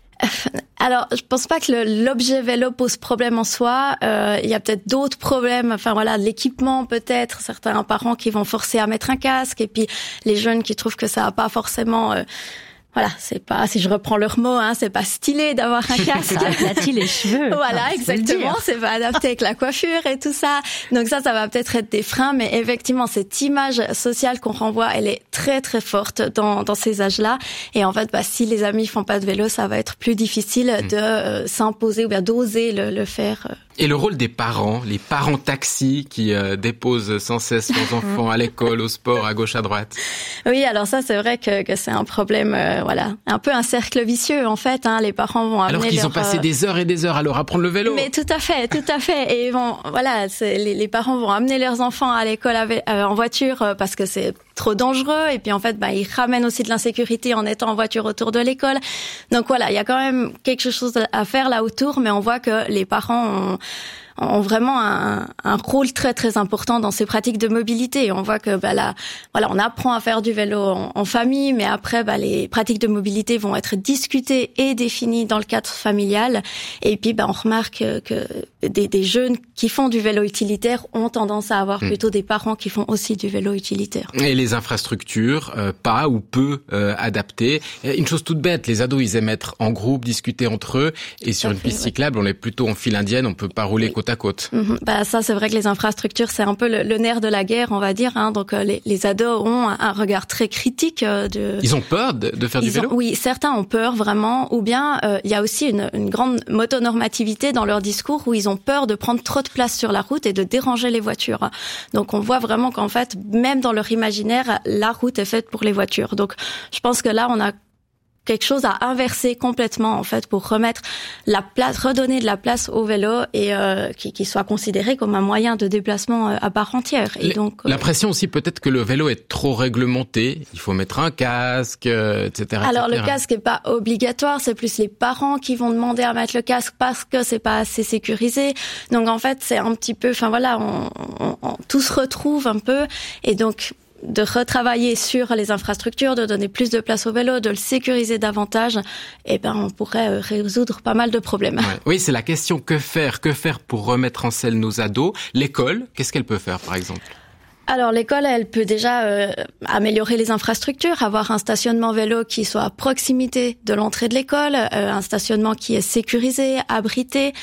Alors, je pense pas que le, l'objet vélo pose problème en soi. Euh, il y a peut-être d'autres problèmes. Enfin voilà, l'équipement peut-être. Certains parents qui vont forcer à mettre un casque, et puis les jeunes qui trouvent que ça a pas forcément. Euh, Voilà, c'est pas, si je reprends leur mot, hein, c'est pas stylé d'avoir un casque. Ça aplatit les cheveux. Voilà, exactement. C'est pas adapté avec la coiffure et tout ça. Donc ça, ça va peut-être être des freins, mais effectivement, cette image sociale qu'on renvoie, elle est très très forte dans, dans ces âges-là. Et en fait, bah, si les amis font pas de vélo, ça va être plus difficile de euh, s'imposer ou bien d'oser le, le faire. Et le rôle des parents, les parents taxis qui euh, déposent sans cesse leurs enfants à l'école, au sport, à gauche, à droite. Oui, alors ça, c'est vrai que, que c'est un problème, euh, voilà, un peu un cercle vicieux en fait. Hein, les parents vont amener alors qu'ils leur, ont passé euh... des heures et des heures à leur apprendre le vélo. Mais tout à fait, tout à fait. Et bon, voilà, c'est, les, les parents vont amener leurs enfants à l'école avec, euh, en voiture euh, parce que c'est trop dangereux. Et puis en fait, bah, ils ramènent aussi de l'insécurité en étant en voiture autour de l'école. Donc voilà, il y a quand même quelque chose à faire là autour, mais on voit que les parents ont ont vraiment un, un rôle très très important dans ces pratiques de mobilité. Et on voit que bah là, voilà, on apprend à faire du vélo en, en famille, mais après, bah, les pratiques de mobilité vont être discutées et définies dans le cadre familial. Et puis, bah, on remarque que des, des jeunes qui font du vélo utilitaire ont tendance à avoir mmh. plutôt des parents qui font aussi du vélo utilitaire. Et les infrastructures, euh, pas ou peu euh, adaptées. Une chose toute bête, les ados, ils aiment être en groupe, discuter entre eux. Et sur une piste cyclable, on est plutôt en file indienne, on peut pas rouler côte à côte. Mmh. Bah ça, c'est vrai que les infrastructures, c'est un peu le, le nerf de la guerre, on va dire. Hein. Donc euh, les, les ados ont un, un regard très critique. Euh, de... Ils ont peur de, de faire Ils du vélo. Ont, oui, certains ont peur vraiment. Ou bien euh, il y a aussi une, une grande motonormativité dans leur discours où ils ont peur de prendre trop de place sur la route et de déranger les voitures. Donc on voit vraiment qu'en fait, même dans leur imaginaire, la route est faite pour les voitures. Donc je pense que là, on a quelque chose à inverser complètement en fait pour remettre la place, redonner de la place au vélo et euh, qui, qui soit considéré comme un moyen de déplacement euh, à part entière. Et Les, donc euh, l'impression aussi peut-être que le vélo est trop réglementé. Il faut mettre un casque, euh, et cetera. Alors et cetera. Le casque est pas obligatoire, c'est plus les parents qui vont demander à mettre le casque parce que c'est pas assez sécurisé. Donc en fait c'est un petit peu, enfin voilà, on, on, on tout se retrouve un peu et donc de retravailler sur les infrastructures, de donner plus de place au vélo, de le sécuriser davantage, eh ben on pourrait résoudre pas mal de problèmes. Ouais. Oui, c'est la question que faire, que faire pour remettre en selle nos ados. L'école, qu'est-ce qu'elle peut faire par exemple ? Alors l'école, elle peut déjà euh, améliorer les infrastructures, avoir un stationnement vélo qui soit à proximité de l'entrée de l'école, euh, un stationnement qui est sécurisé, abrité.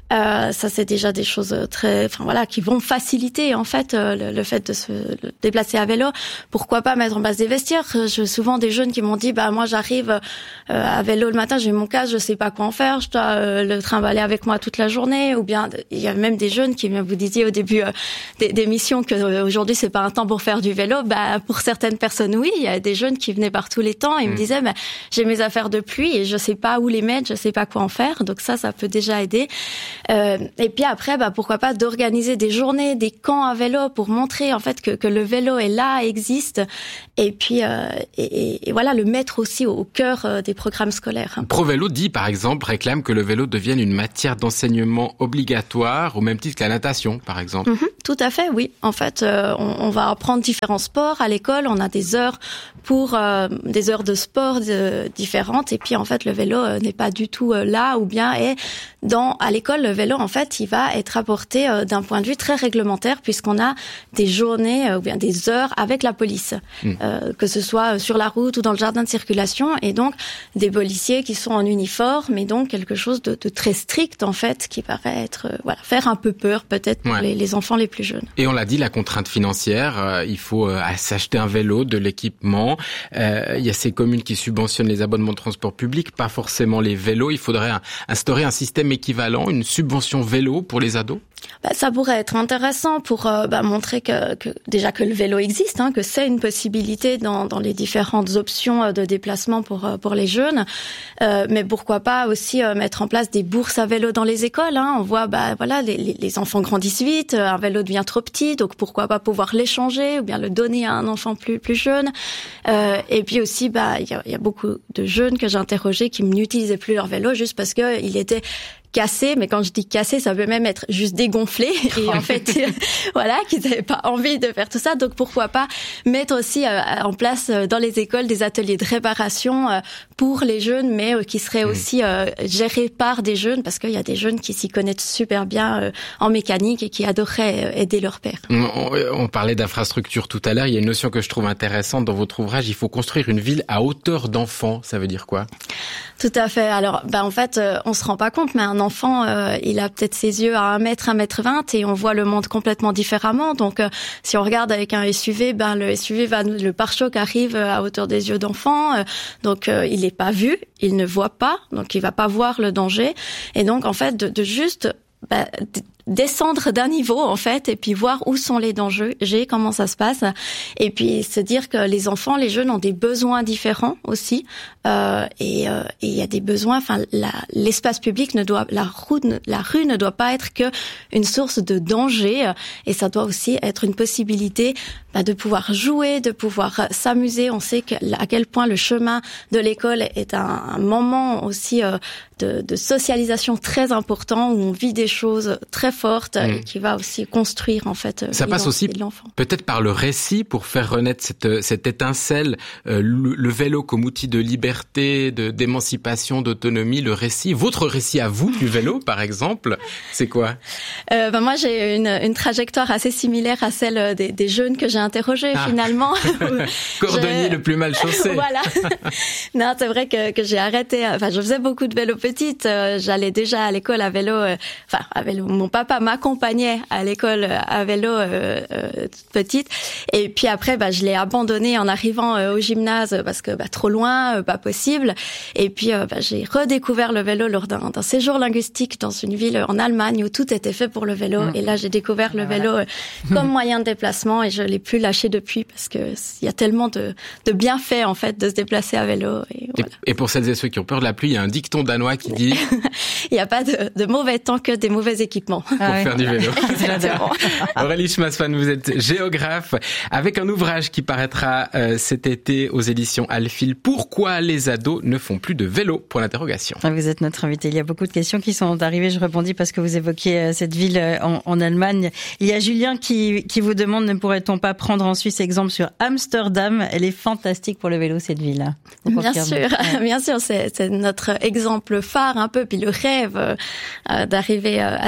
Euh, ça, c'est déjà des choses très, enfin voilà, qui vont faciliter en fait euh, le, le fait de se déplacer à vélo. Pourquoi pas mettre en place des vestiaires? J'ai souvent des jeunes qui m'ont dit, bah moi j'arrive euh, à vélo le matin, j'ai mon casque, je sais pas quoi en faire, je dois euh, le trimballer avec moi toute la journée. Ou bien il y a même des jeunes qui, vous disiez au début euh, des, des missions que euh, aujourd'hui c'est pas un temps pour faire du vélo. Bah pour certaines personnes oui, il y a des jeunes qui venaient par tous les temps et mmh. me disaient, bah, j'ai mes affaires de pluie et je sais pas où les mettre, je sais pas quoi en faire. Donc ça, ça peut déjà aider. Euh, et puis après, bah pourquoi pas d'organiser des journées, des camps à vélo pour montrer en fait que, que le vélo est là, existe, et puis euh, et, et voilà, le mettre aussi au cœur euh, des programmes scolaires. ProVélo dit par exemple, réclame que le vélo devienne une matière d'enseignement obligatoire au même titre que la natation, par exemple. Mm-hmm, tout à fait, oui. En fait, euh, on, on va apprendre différents sports à l'école. On a des heures pour euh, des heures de sport de, différentes, et puis en fait le vélo euh, n'est pas du tout euh, là, ou bien est dans à l'école le vélo en fait il va être apporté euh, d'un point de vue très réglementaire, puisqu'on a des journées euh, ou bien des heures avec la police, mmh. euh, que ce soit sur la route ou dans le jardin de circulation, et donc des policiers qui sont en uniforme, et donc quelque chose de, de très strict en fait, qui paraît être euh, voilà, faire un peu peur peut-être pour ouais. les, les enfants les plus jeunes. Et on l'a dit, la contrainte financière, euh, il faut euh, s'acheter un vélo, de l'équipement. Euh, il y a ces communes qui subventionnent les abonnements de transport public, pas forcément les vélos. Il faudrait un, instaurer un système équivalent, une subvention vélo pour les ados. Bah, ça pourrait être intéressant pour euh, bah, montrer que, que déjà que le vélo existe, hein, que c'est une possibilité dans, dans les différentes options de déplacement pour pour les jeunes. Euh, mais pourquoi pas aussi euh, mettre en place des bourses à vélo dans les écoles, hein. On voit bah voilà les, les enfants grandissent vite, un vélo devient trop petit, donc pourquoi pas pouvoir l'échanger ou bien le donner à un enfant plus plus jeune. Euh, et puis aussi bah il y a, y a beaucoup de jeunes que j'ai interrogés qui n'utilisaient plus leur vélo juste parce que il était cassé, mais quand je dis cassé, ça peut même être juste dégonflé, et en fait, voilà, qu'ils n'avaient pas envie de faire tout ça. Donc pourquoi pas mettre aussi euh, en place euh, dans les écoles des ateliers de réparation euh, pour les jeunes, mais euh, qui seraient mmh. aussi euh, gérés par des jeunes, parce qu'il y a des jeunes qui s'y connaissent super bien euh, en mécanique et qui adoreraient euh, aider leur père. On, on parlait d'infrastructure tout à l'heure. Il y a une notion que je trouve intéressante dans votre ouvrage. Il faut construire une ville à hauteur d'enfant. Ça veut dire quoi? Tout à fait. Alors, bah en fait, euh, on se rend pas compte, mais un enfant, euh, il a peut-être ses yeux à un mètre, un mètre vingt, et on voit le monde complètement différemment. Donc, euh, si on regarde avec un S U V, ben le S U V va, le pare-choc arrive à hauteur des yeux d'enfant, euh, donc euh, il est pas vu, il ne voit pas, donc il va pas voir le danger. Et donc, en fait, de, de juste bah, d- descendre d'un niveau en fait, et puis voir où sont les dangers, comment ça se passe, et puis se dire que les enfants, les jeunes ont des besoins différents aussi, euh, et il euh, y a des besoins. Enfin, la, l'espace public ne doit, la rue, la rue ne doit pas être que une source de danger, et ça doit aussi être une possibilité bah, de pouvoir jouer, de pouvoir s'amuser. On sait que, à quel point le chemin de l'école est un, un moment aussi euh, de, de socialisation très important, où on vit des choses très forte mmh. et qui va aussi construire en fait ça passe aussi de l'enfant. Peut-être par le récit, pour faire renaître cette cette étincelle, euh, le, le vélo comme outil de liberté, de d'émancipation, d'autonomie. Le récit, votre récit à vous du vélo par exemple, c'est quoi? euh, ben moi j'ai une une trajectoire assez similaire à celle des, des jeunes que j'ai interrogés ah. finalement. Cordonnier je... le plus mal chaussé. Voilà. Non, c'est vrai que que j'ai arrêté. Enfin, je faisais beaucoup de vélo petite. Euh, j'allais déjà à l'école à vélo. Euh, enfin, à vélo. Mon papa Papa m'accompagnait à l'école à vélo euh, euh, toute petite, et puis après bah je l'ai abandonné en arrivant euh, au gymnase parce que bah trop loin, euh, pas possible, et puis euh, bah j'ai redécouvert le vélo lors d'un, d'un séjour linguistique dans une ville en Allemagne où tout était fait pour le vélo, mmh. et là j'ai découvert le vélo euh, comme moyen de déplacement, et je l'ai plus lâché depuis, parce que il y a tellement de de bienfaits en fait de se déplacer à vélo, et, voilà. et, et pour celles et ceux qui ont peur de la pluie, il y a un dicton danois qui dit il n'y a pas de, de mauvais temps que des mauvais équipements. Pour ah faire ouais. du vélo. Exactement. Aurélie Schmassmann, vous êtes géographe, avec un ouvrage qui paraîtra euh, cet été aux éditions Alphil. Pourquoi les ados ne font plus de vélo? Pour l'interrogation. Vous êtes notre invité. Il y a beaucoup de questions qui sont arrivées. Je rebondis parce que vous évoquiez cette ville en, en Allemagne. Il y a Julien qui, qui vous demande, ne pourrait-on pas prendre en Suisse exemple sur Amsterdam? Elle est fantastique pour le vélo, cette ville. Bien sûr, ouais. bien sûr. C'est, c'est notre exemple phare un peu, puis le rêve euh, d'arriver à ce niveau-là.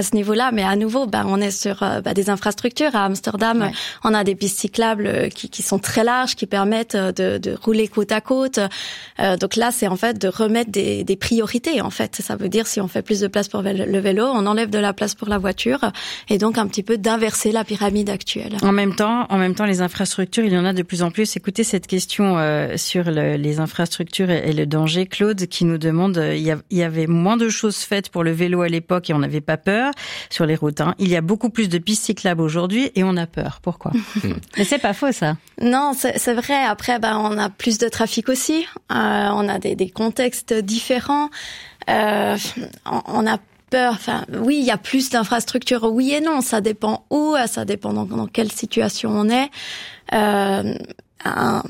cas, mais à nouveau, ben on est sur euh, ben, des infrastructures. À Amsterdam, ouais. on a des pistes cyclables qui, qui sont très larges, qui permettent de, de rouler côte à côte. Euh, donc là, c'est en fait de remettre des, des priorités. En fait, ça veut dire si on fait plus de place pour le vélo, on enlève de la place pour la voiture, et donc un petit peu d'inverser la pyramide actuelle. En même temps, en même temps, les infrastructures, il y en a de plus en plus. Écoutez cette question euh, sur le, les infrastructures et, et le danger. Claude qui nous demande, euh, il, y a, il y avait moins de choses faites pour le vélo à l'époque et on n'avait pas peur sur les routes. Hein. Il y a beaucoup plus de pistes cyclables aujourd'hui et on a peur. Pourquoi? Mais c'est pas faux ça. Non, c'est, c'est vrai. Après, ben on a plus de trafic aussi. Euh, on a des, des contextes différents. Euh, on, on a peur. Enfin, oui, il y a plus d'infrastructures. Oui et non. Ça dépend où. Ça dépend dans, dans quelle situation on est. Euh, un,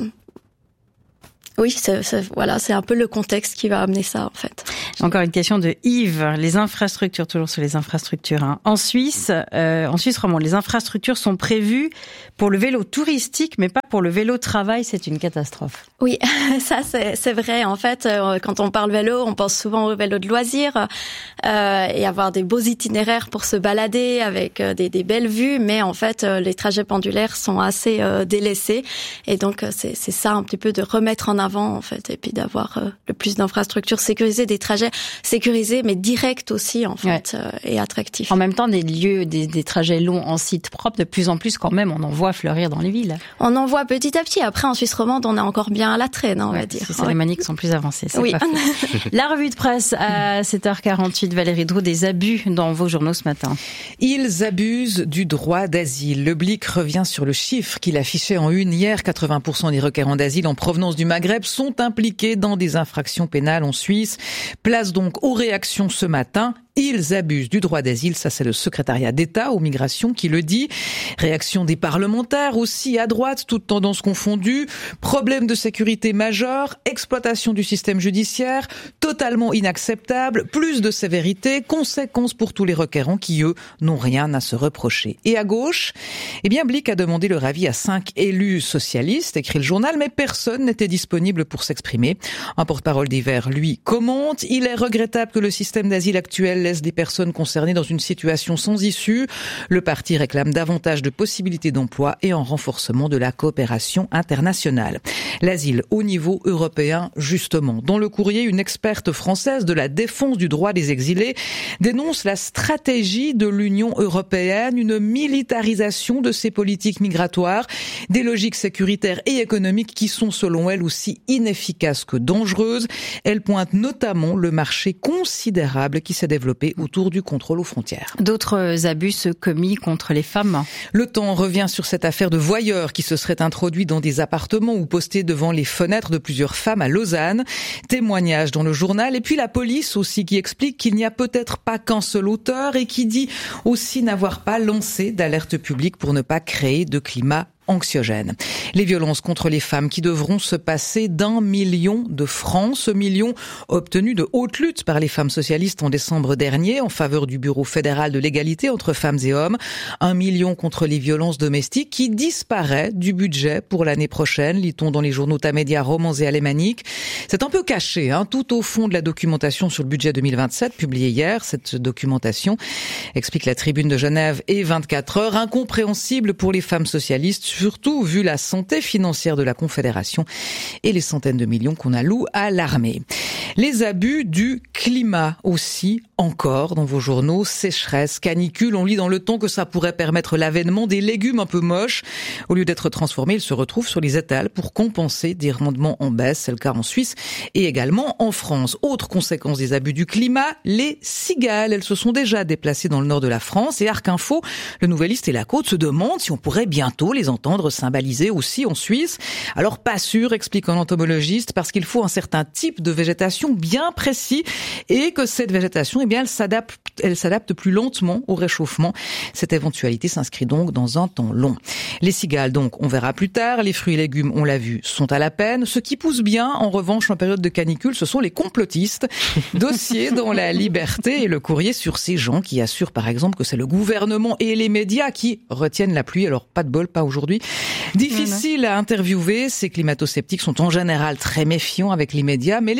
Oui, c'est, c'est, voilà, c'est un peu le contexte qui va amener ça, en fait. Encore une question de Yves. Les infrastructures, toujours sur les infrastructures. Hein. En Suisse, euh, en Suisse romande, les infrastructures sont prévues pour le vélo touristique, mais pas pour le vélo travail. C'est une catastrophe. Oui, ça c'est, c'est vrai. En fait, quand on parle vélo, on pense souvent au vélo de loisirs euh, et avoir des beaux itinéraires pour se balader avec des, des belles vues. Mais en fait, les trajets pendulaires sont assez euh, délaissés. Et donc, c'est, c'est ça un petit peu de remettre en avant, en fait, et puis d'avoir euh, le plus d'infrastructures sécurisées, des trajets sécurisés, mais directs aussi, en fait, ouais. euh, et attractifs. En même temps, des lieux, des, des trajets longs en site propre, de plus en plus quand même, on en voit fleurir dans les villes. On en voit petit à petit. Après, en Suisse romande, on est encore bien à la traîne, on ouais, va dire. C'est les maniques sont plus avancées, c'est oui. pas faux. La revue de presse à sept heures quarante-huit, Valérie Droux, des abus dans vos journaux ce matin. Ils abusent du droit d'asile. Le Blick revient sur le chiffre qu'il affichait en une hier. quatre-vingts pour cent des requérants d'asile en provenance du Maghreb sont impliqués dans des infractions pénales en Suisse. Place donc aux réactions ce matin. Ils abusent du droit d'asile, ça c'est le secrétariat d'État aux migrations qui le dit. Réaction des parlementaires aussi à droite, toutes tendances confondues. Problème de sécurité majeur, exploitation du système judiciaire, totalement inacceptable, plus de sévérité, conséquences pour tous les requérants qui, eux, n'ont rien à se reprocher. Et à gauche, eh bien, Blick a demandé leur avis à cinq élus socialistes, écrit le journal, mais personne n'était disponible pour s'exprimer. Un porte-parole des Verts, lui, commente. Il est regrettable que le système d'asile actuel laisse des personnes concernées dans une situation sans issue. Le parti réclame davantage de possibilités d'emploi et un renforcement de la coopération internationale. L'asile au niveau européen, justement. Dans le courrier, une experte française de la défense du droit des exilés dénonce la stratégie de l'Union européenne, une militarisation de ses politiques migratoires, des logiques sécuritaires et économiques qui sont, selon elle, aussi inefficaces que dangereuses. Elle pointe notamment le marché considérable qui s'est développé autour du contrôle aux frontières. D'autres abus commis contre les femmes. Le Temps revient sur cette affaire de voyeurs qui se serait introduit dans des appartements ou postés devant les fenêtres de plusieurs femmes à Lausanne. Témoignage dans le journal. Et puis la police aussi qui explique qu'il n'y a peut-être pas qu'un seul auteur et qui dit aussi n'avoir pas lancé d'alerte publique pour ne pas créer de climat anxiogène. Les violences contre les femmes qui devront se passer d'un million de francs. Ce million obtenu de haute lutte par les femmes socialistes en décembre dernier en faveur du Bureau fédéral de l'égalité entre femmes et hommes. Un million contre les violences domestiques qui disparaît du budget pour l'année prochaine, lit-on dans les journaux Tamedia, Romans et Alémanique. C'est un peu caché, hein, tout au fond de la documentation sur le budget deux mille vingt-sept, publiée hier. Cette documentation explique la Tribune de Genève et vingt-quatre heures, incompréhensible pour les femmes socialistes, surtout vu la santé financière de la Confédération et les centaines de millions qu'on alloue à l'armée. Les abus du climat aussi, encore dans vos journaux, sécheresse, canicule, on lit dans le Temps que ça pourrait permettre l'avènement des légumes un peu moches. Au lieu d'être transformés, ils se retrouvent sur les étals pour compenser des rendements en baisse, c'est le cas en Suisse et également en France. Autre conséquence des abus du climat, les cigales, elles se sont déjà déplacées dans le nord de la France et Arc Info, le Nouvelliste et la Côte se demandent si on pourrait bientôt les entendre cymbaliser aussi en Suisse. Alors pas sûr, explique un entomologiste, parce qu'il faut un certain type de végétation bien précis et que cette végétation, eh bien, elle s'adapte, elle s'adapte plus lentement au réchauffement. Cette éventualité s'inscrit donc dans un temps long. Les cigales, donc, on verra plus tard. Les fruits et légumes, on l'a vu, sont à la peine. Ce qui pousse bien, en revanche, en période de canicule, ce sont les complotistes. Dossier dans La Liberté et Le Courrier sur ces gens qui assurent, par exemple, que c'est le gouvernement et les médias qui retiennent la pluie. Alors, pas de bol, pas aujourd'hui. Difficile à interviewer. Ces climato-sceptiques sont en général très méfiants avec les médias, mais les journaux ont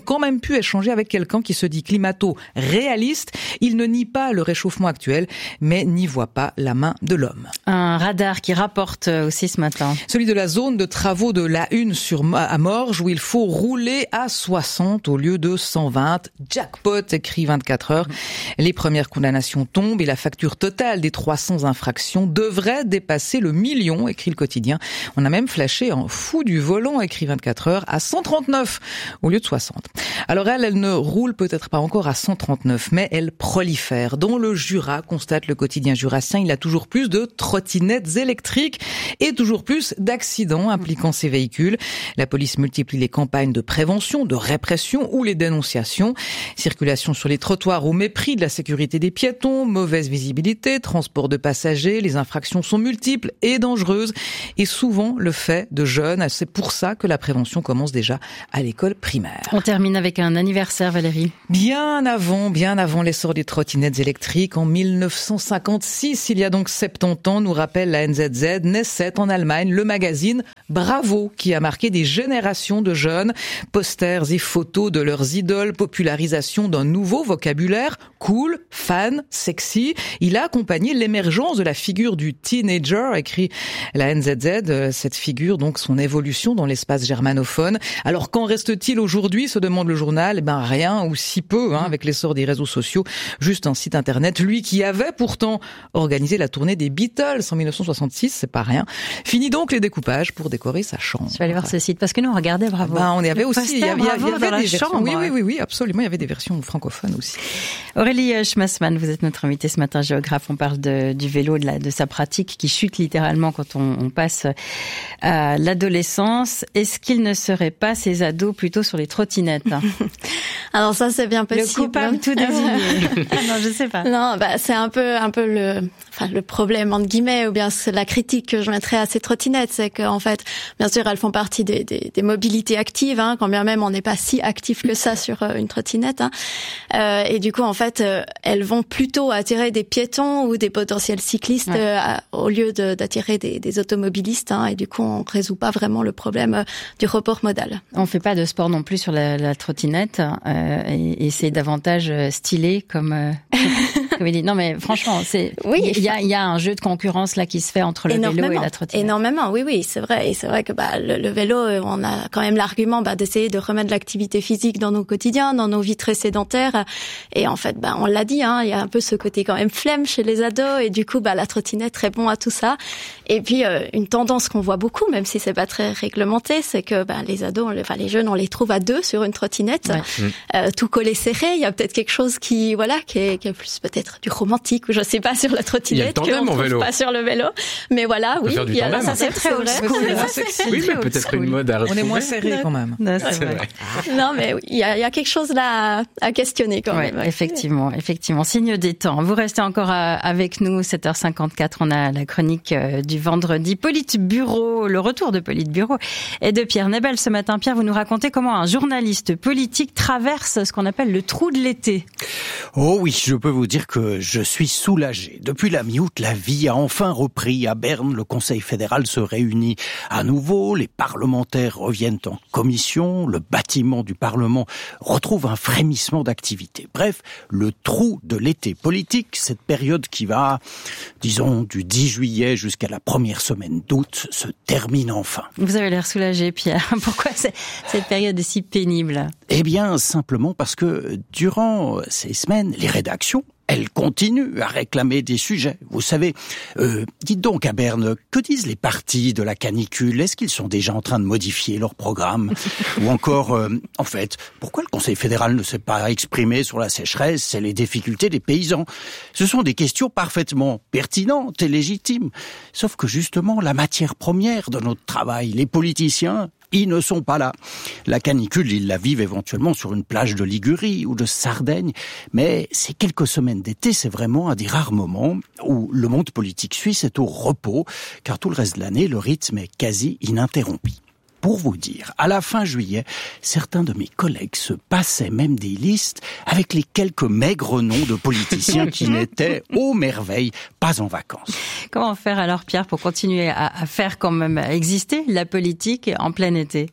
quand même pu échanger avec quelqu'un qui se dit climato-réaliste. Il ne nie pas le réchauffement actuel, mais n'y voit pas la main de l'homme. Un radar qui rapporte aussi ce matin. Celui de la zone de travaux de l'A un sur, à Morges, où il faut rouler à soixante au lieu de cent vingt. Jackpot, écrit vingt-quatre heures. Les premières condamnations tombent et la facture totale des trois cents infractions devrait dépasser le million, écrit le quotidien. On a même flashé en fou du volant, écrit vingt-quatre heures, à cent trente-neuf au lieu de soixante. Alors elle, elle ne roule peut-être pas encore à cent trente-neuf, mais elle prolifère. Dans le Jura, constate le quotidien jurassien, il y a toujours plus de trottinettes électriques et toujours plus d'accidents impliquant ces véhicules. La police multiplie les campagnes de prévention, de répression ou les dénonciations. Circulation sur les trottoirs au mépris de la sécurité des piétons, mauvaise visibilité, transport de passagers, les infractions sont multiples et dangereuses et souvent le fait de jeunes. C'est pour ça que la prévention commence déjà à l'école primaire. On termine avec un anniversaire, Valérie. Bien avant, bien avant l'essor des trottinettes électriques, en mille neuf cent cinquante-six, il y a donc soixante-dix ans, nous rappelle la N Z Z, naissait en Allemagne le magazine Bravo, qui a marqué des générations de jeunes. Posters et photos de leurs idoles, popularisation d'un nouveau vocabulaire, cool, fan, sexy. Il a accompagné l'émergence de la figure du teenager, écrit la N Z Z, cette figure, donc son évolution dans l'espace germanophone. Alors qu'en reste-t-il aujourd'hui, se demande le journal? Eh ben rien, ou si peu, hein, avec l'essor des réseaux sociaux. Juste un site internet, lui qui avait pourtant organisé la tournée des Beatles en mille neuf cent soixante-six, c'est pas rien. Fini donc les découpages pour décorer sa chambre. Je vais aller voir ce site, parce que nous on regardait Bravo. Ben, on y avait le aussi, il y avait, il y avait dans des la versions. chambre, Oui, ouais. oui, oui, oui, absolument. Il y avait des versions francophones aussi. Aurélie Schmassmann, vous êtes notre invitée ce matin, géographe. On parle de, du vélo, de, la, de sa pratique qui chute littéralement quand on, on passe à l'adolescence. Est-ce qu'il ne serait pas ces ados plutôt sur les trottinettes? Alors ça, c'est bien possible. Le coupable tout désigné. Non, je sais pas. Non, bah, c'est un peu, un peu le, enfin, le problème, entre guillemets, ou bien c'est la critique que je mettrais à ces trottinettes. C'est qu'en fait, bien sûr, elles font partie des, des, des mobilités actives, hein, quand bien même on n'est pas si actif que ça sur euh, une trottinette. Hein. Euh, et du coup, en fait, euh, elles vont plutôt attirer des piétons ou des potentiels cyclistes ouais. euh, à, au lieu de, d'attirer des, des automobilistes. Hein, et du coup, on résout pas vraiment le problème euh, du report modal. On fait pas de sport non plus sur la, la trottinette, euh, et, et c'est davantage stylé comme. Euh... Comme il dit. Non, mais franchement, c'est, oui, il y a, il y a un jeu de concurrence là qui se fait entre le vélo et la trottinette. Énormément, oui, oui, c'est vrai. Et c'est vrai que, bah, le, le vélo, on a quand même l'argument, bah, d'essayer de remettre de l'activité physique dans nos quotidiens, dans nos vies très sédentaires. Et en fait, bah, on l'a dit, hein, il y a un peu ce côté quand même flemme chez les ados. Et du coup, bah, la trottinette répond à tout ça. Et puis, euh, une tendance qu'on voit beaucoup, même si c'est pas très réglementé, c'est que, bah, les ados, on, enfin, les jeunes, on les trouve à deux sur une trottinette, ouais. euh, tout collé serré. Il y a peut-être quelque chose qui, voilà, qui est, qui est plus peut-être du romantique ou je sais pas sur la trottinette que on trouve pas sur le vélo, mais voilà, oui, il y a, ça c'est très old school. Oui, mais peut-être une mode à retrouver. On est moins serré quand même. Non, c'est vrai. vrai. Non, mais oui, il y a, il y a quelque chose là à, à questionner quand ouais, même. Effectivement, effectivement, signe des temps. Vous restez encore avec nous, sept heures cinquante-quatre. On a la chronique du vendredi Politburo, le retour de Politburo et de Pierre Nebel ce matin. Pierre, vous nous racontez comment un journaliste politique traverse ce qu'on appelle le trou de l'été. Oh oui, je peux vous dire que je suis soulagé. Depuis la mi-août, la vie a enfin repris. À Berne, le Conseil fédéral se réunit à nouveau. Les parlementaires reviennent en commission. Le bâtiment du Parlement retrouve un frémissement d'activité. Bref, le trou de l'été politique, cette période qui va, disons, du dix juillet jusqu'à la première semaine d'août, se termine enfin. Vous avez l'air soulagé, Pierre. Pourquoi cette période est si pénible? Eh bien, simplement parce que durant ces semaines, les rédactions, elles continuent à réclamer des sujets. Vous savez, euh, dites donc à Berne, que disent les partis de la canicule? Est-ce qu'ils sont déjà en train de modifier leur programme? Ou encore, euh, en fait, pourquoi le Conseil fédéral ne s'est pas exprimé sur la sécheresse et les difficultés des paysans? Ce sont des questions parfaitement pertinentes et légitimes. Sauf que justement, la matière première de notre travail, les politiciens, ils ne sont pas là. La canicule, ils la vivent éventuellement sur une plage de Ligurie ou de Sardaigne, mais ces quelques semaines d'été, c'est vraiment un des rares moments où le monde politique suisse est au repos, car tout le reste de l'année, le rythme est quasi ininterrompu. Pour vous dire, à la fin juillet, certains de mes collègues se passaient même des listes avec les quelques maigres noms de politiciens qui n'étaient, ô merveille, pas en vacances. Comment faire alors, Pierre, pour continuer à, à faire quand même exister la politique en plein été?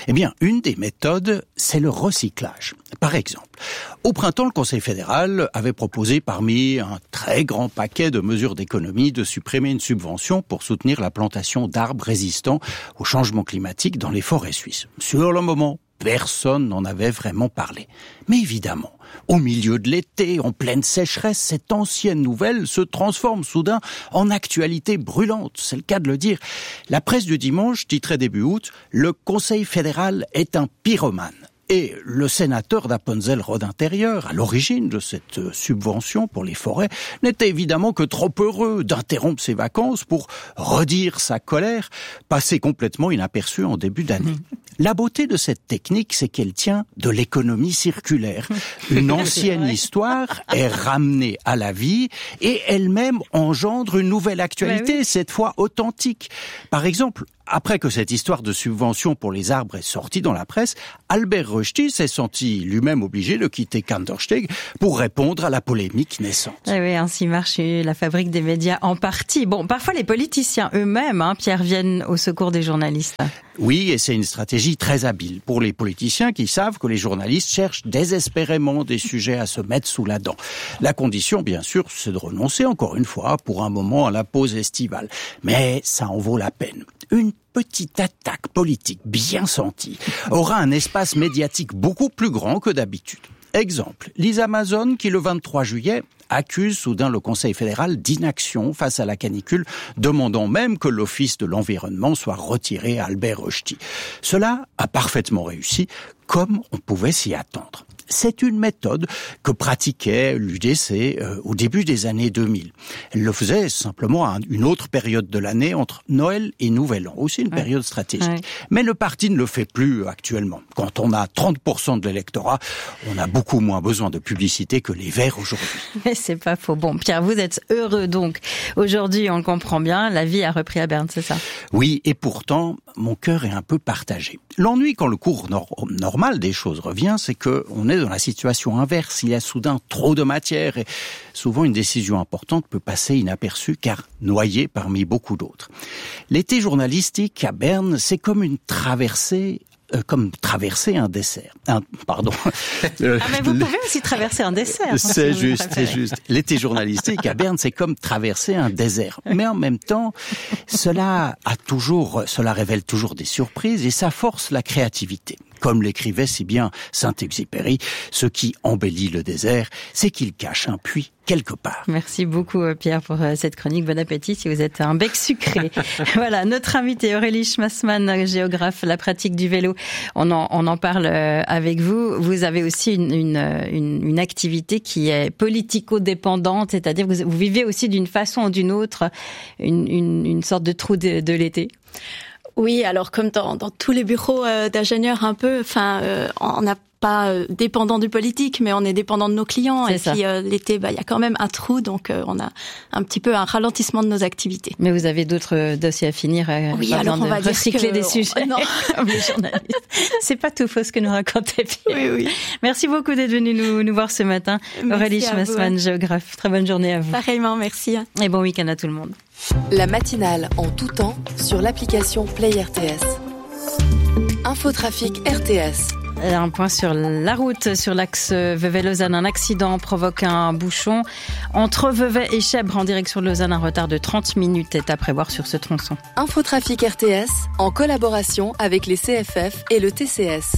Eh bien, une des méthodes, c'est le recyclage. Par exemple, au printemps, le Conseil fédéral avait proposé parmi un très grand paquet de mesures d'économie de supprimer une subvention pour soutenir la plantation d'arbres résistants au changement climatique dans les forêts suisses. Sur le moment, personne n'en avait vraiment parlé. Mais évidemment, au milieu de l'été, en pleine sécheresse, cette ancienne nouvelle se transforme soudain en actualité brûlante, c'est le cas de le dire. La presse du dimanche titrait début août « Le Conseil fédéral est un pyromane ». Et le sénateur d'Appenzell-Rhodes intérieur, à l'origine de cette subvention pour les forêts, n'était évidemment que trop heureux d'interrompre ses vacances pour redire sa colère, passée complètement inaperçue en début d'année. La beauté de cette technique, c'est qu'elle tient de l'économie circulaire. Une ancienne histoire est ramenée à la vie et elle-même engendre une nouvelle actualité, bah oui. cette fois authentique. Par exemple, après que cette histoire de subvention pour les arbres est sortie dans la presse, Albert Rösti s'est senti lui-même obligé de quitter Kandersteg pour répondre à la polémique naissante. Oui, oui, ainsi marche la fabrique des médias en partie. Bon, parfois les politiciens eux-mêmes, hein, Pierre, viennent au secours des journalistes. Oui, et c'est une stratégie très habile pour les politiciens qui savent que les journalistes cherchent désespérément des sujets à se mettre sous la dent. La condition, bien sûr, c'est de renoncer encore une fois pour un moment à la pause estivale. Mais ça en vaut la peine. Une petite attaque politique bien sentie aura un espace médiatique beaucoup plus grand que d'habitude. Exemple, Lisa Mazon qui le vingt-trois juillet accuse soudain le Conseil fédéral d'inaction face à la canicule, demandant même que l'Office de l'environnement soit retiré à Albert Rösti. Cela a parfaitement réussi, comme on pouvait s'y attendre. C'est une méthode que pratiquait l'U D C euh, au début des années deux mille. Elle le faisait simplement à une autre période de l'année, entre Noël et Nouvel An, aussi une ouais. période stratégique. Ouais. Mais le parti ne le fait plus actuellement. Quand on a trente pour cent de l'électorat, on a beaucoup moins besoin de publicité que les Verts aujourd'hui. Mais c'est pas faux. Bon, Pierre, vous êtes heureux donc. Aujourd'hui, on le comprend bien, la vie a repris à Berne, c'est ça? Oui, et pourtant, mon cœur est un peu partagé. L'ennui quand le cours nor- normal des choses revient, c'est que on est dans la situation inverse. Il y a soudain trop de matière et souvent une décision importante peut passer inaperçue car noyée parmi beaucoup d'autres. L'été journalistique à Berne, c'est comme une traversée Euh, comme traverser un dessert. Un, pardon. Euh, ah, mais vous pouvez aussi traverser un dessert. C'est juste, c'est juste. L'été journalistique à Berne, c'est comme traverser un désert. Mais en même temps, cela a toujours, cela révèle toujours des surprises et ça force la créativité. Comme l'écrivait si bien Saint-Exupéry, ce qui embellit le désert, c'est qu'il cache un puits quelque part. Merci beaucoup Pierre pour cette chronique. Bon appétit si vous êtes un bec sucré. Voilà, notre invité Aurélie Schmassmann, géographe, la pratique du vélo. On en, on en parle avec vous. Vous avez aussi une, une, une, une activité qui est politico-dépendante, c'est-à-dire que vous, vous vivez aussi d'une façon ou d'une autre une, une, une sorte de trou de, de l'été. Oui, alors comme dans, dans tous les bureaux euh, d'ingénieurs un peu, enfin, euh, on n'a pas euh, dépendant du politique, mais on est dépendant de nos clients. C'est et ça. Puis euh, l'été, bah il y a quand même un trou, donc euh, on a un petit peu un ralentissement de nos activités. Mais vous avez d'autres dossiers à finir. Euh, oui, alors on va recycler dire que des sujets. Non, comme les journalistes. C'est pas tout faux ce que nous racontait Pierre. Oui, oui. Merci beaucoup d'être venu nous, nous voir ce matin. Merci Aurélie Schmassmann, géographe. Très bonne journée à vous. Pareillement, merci. Et bon week-end à tout le monde. La matinale en tout temps sur l'application Play R T S. Infotrafic R T S. Un point sur la route, sur l'axe Vevey-Lausanne. Un accident provoque un bouchon entre Vevey et Chèvres en direction de Lausanne. Un retard de trente minutes est à prévoir sur ce tronçon. Infotrafic R T S en collaboration avec les C F F et le T C S.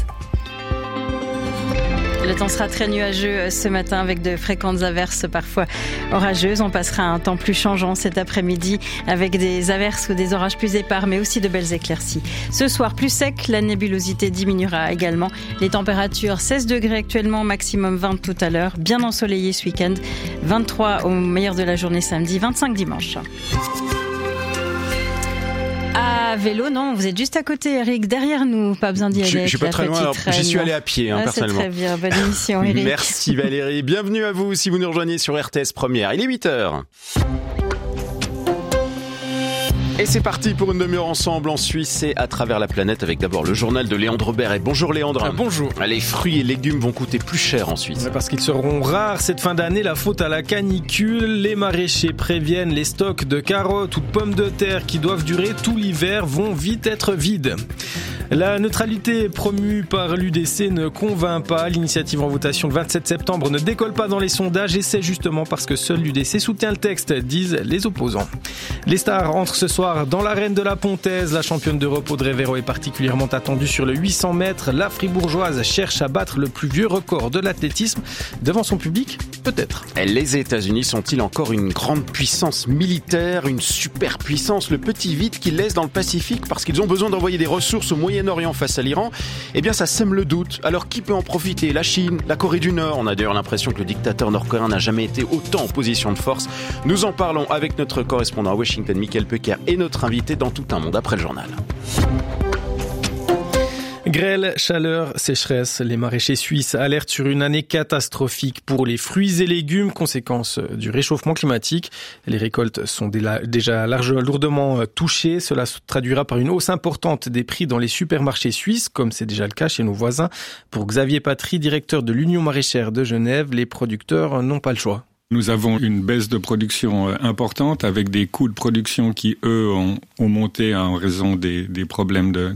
Le temps sera très nuageux ce matin avec de fréquentes averses parfois orageuses. On passera à un temps plus changeant cet après-midi avec des averses ou des orages plus épars mais aussi de belles éclaircies. Ce soir plus sec, la nébulosité diminuera également. Les températures seize degrés actuellement, maximum vingt tout à l'heure. Bien ensoleillé ce week-end, vingt-trois au meilleur de la journée samedi, vingt-cinq dimanche. À vélo, non, vous êtes juste à côté, Eric, derrière nous, pas besoin d'y aller. Je, je suis pas très loin, alors, j'y suis allé à pied, hein, ah, personnellement. C'est très bien, bonne émission, Eric. Merci Valérie, bienvenue à vous si vous nous rejoignez sur R T S Première. Il est huit heures. Et c'est parti pour une demi-heure ensemble en Suisse et à travers la planète avec d'abord le journal de Léandre Beret. Bonjour Léandre. Ah, bonjour. Les fruits et légumes vont coûter plus cher en Suisse. Ouais, parce qu'ils seront rares cette fin d'année, la faute à la canicule. Les maraîchers préviennent, les stocks de carottes ou de pommes de terre qui doivent durer tout l'hiver vont vite être vides. La neutralité promue par l'U D C ne convainc pas. L'initiative en votation le vingt-sept septembre ne décolle pas dans les sondages et c'est justement parce que seul l'U D C soutient le texte, disent les opposants. Les stars entrent ce soir dans l'arène de la Pontaise. La championne d'Europe Audrey Véro est particulièrement attendue sur le huit cents mètres. La fribourgeoise cherche à battre le plus vieux record de l'athlétisme. Devant son public, peut-être. Les États-Unis sont-ils encore une grande puissance militaire, une superpuissance, le petit vide qu'ils laissent dans le Pacifique parce qu'ils ont besoin d'envoyer des ressources au Moyen-Orient face à l'Iran? Eh bien, ça sème le doute. Alors, qui peut en profiter? La Chine, la Corée du Nord? On a d'ailleurs l'impression que le dictateur nord-coréen n'a jamais été autant en position de force. Nous en parlons avec notre correspondant à Washington, Michael Pecker, et notre invité dans Tout un monde après le journal. Grêle, chaleur, sécheresse, les maraîchers suisses alertent sur une année catastrophique pour les fruits et légumes, conséquence du réchauffement climatique. Les récoltes sont déjà largement, lourdement touchées. Cela se traduira par une hausse importante des prix dans les supermarchés suisses, comme c'est déjà le cas chez nos voisins. Pour Xavier Patry, directeur de l'Union maraîchère de Genève, les producteurs n'ont pas le choix. Nous avons une baisse de production importante avec des coûts de production qui, eux, ont, ont monté en raison des, des problèmes de,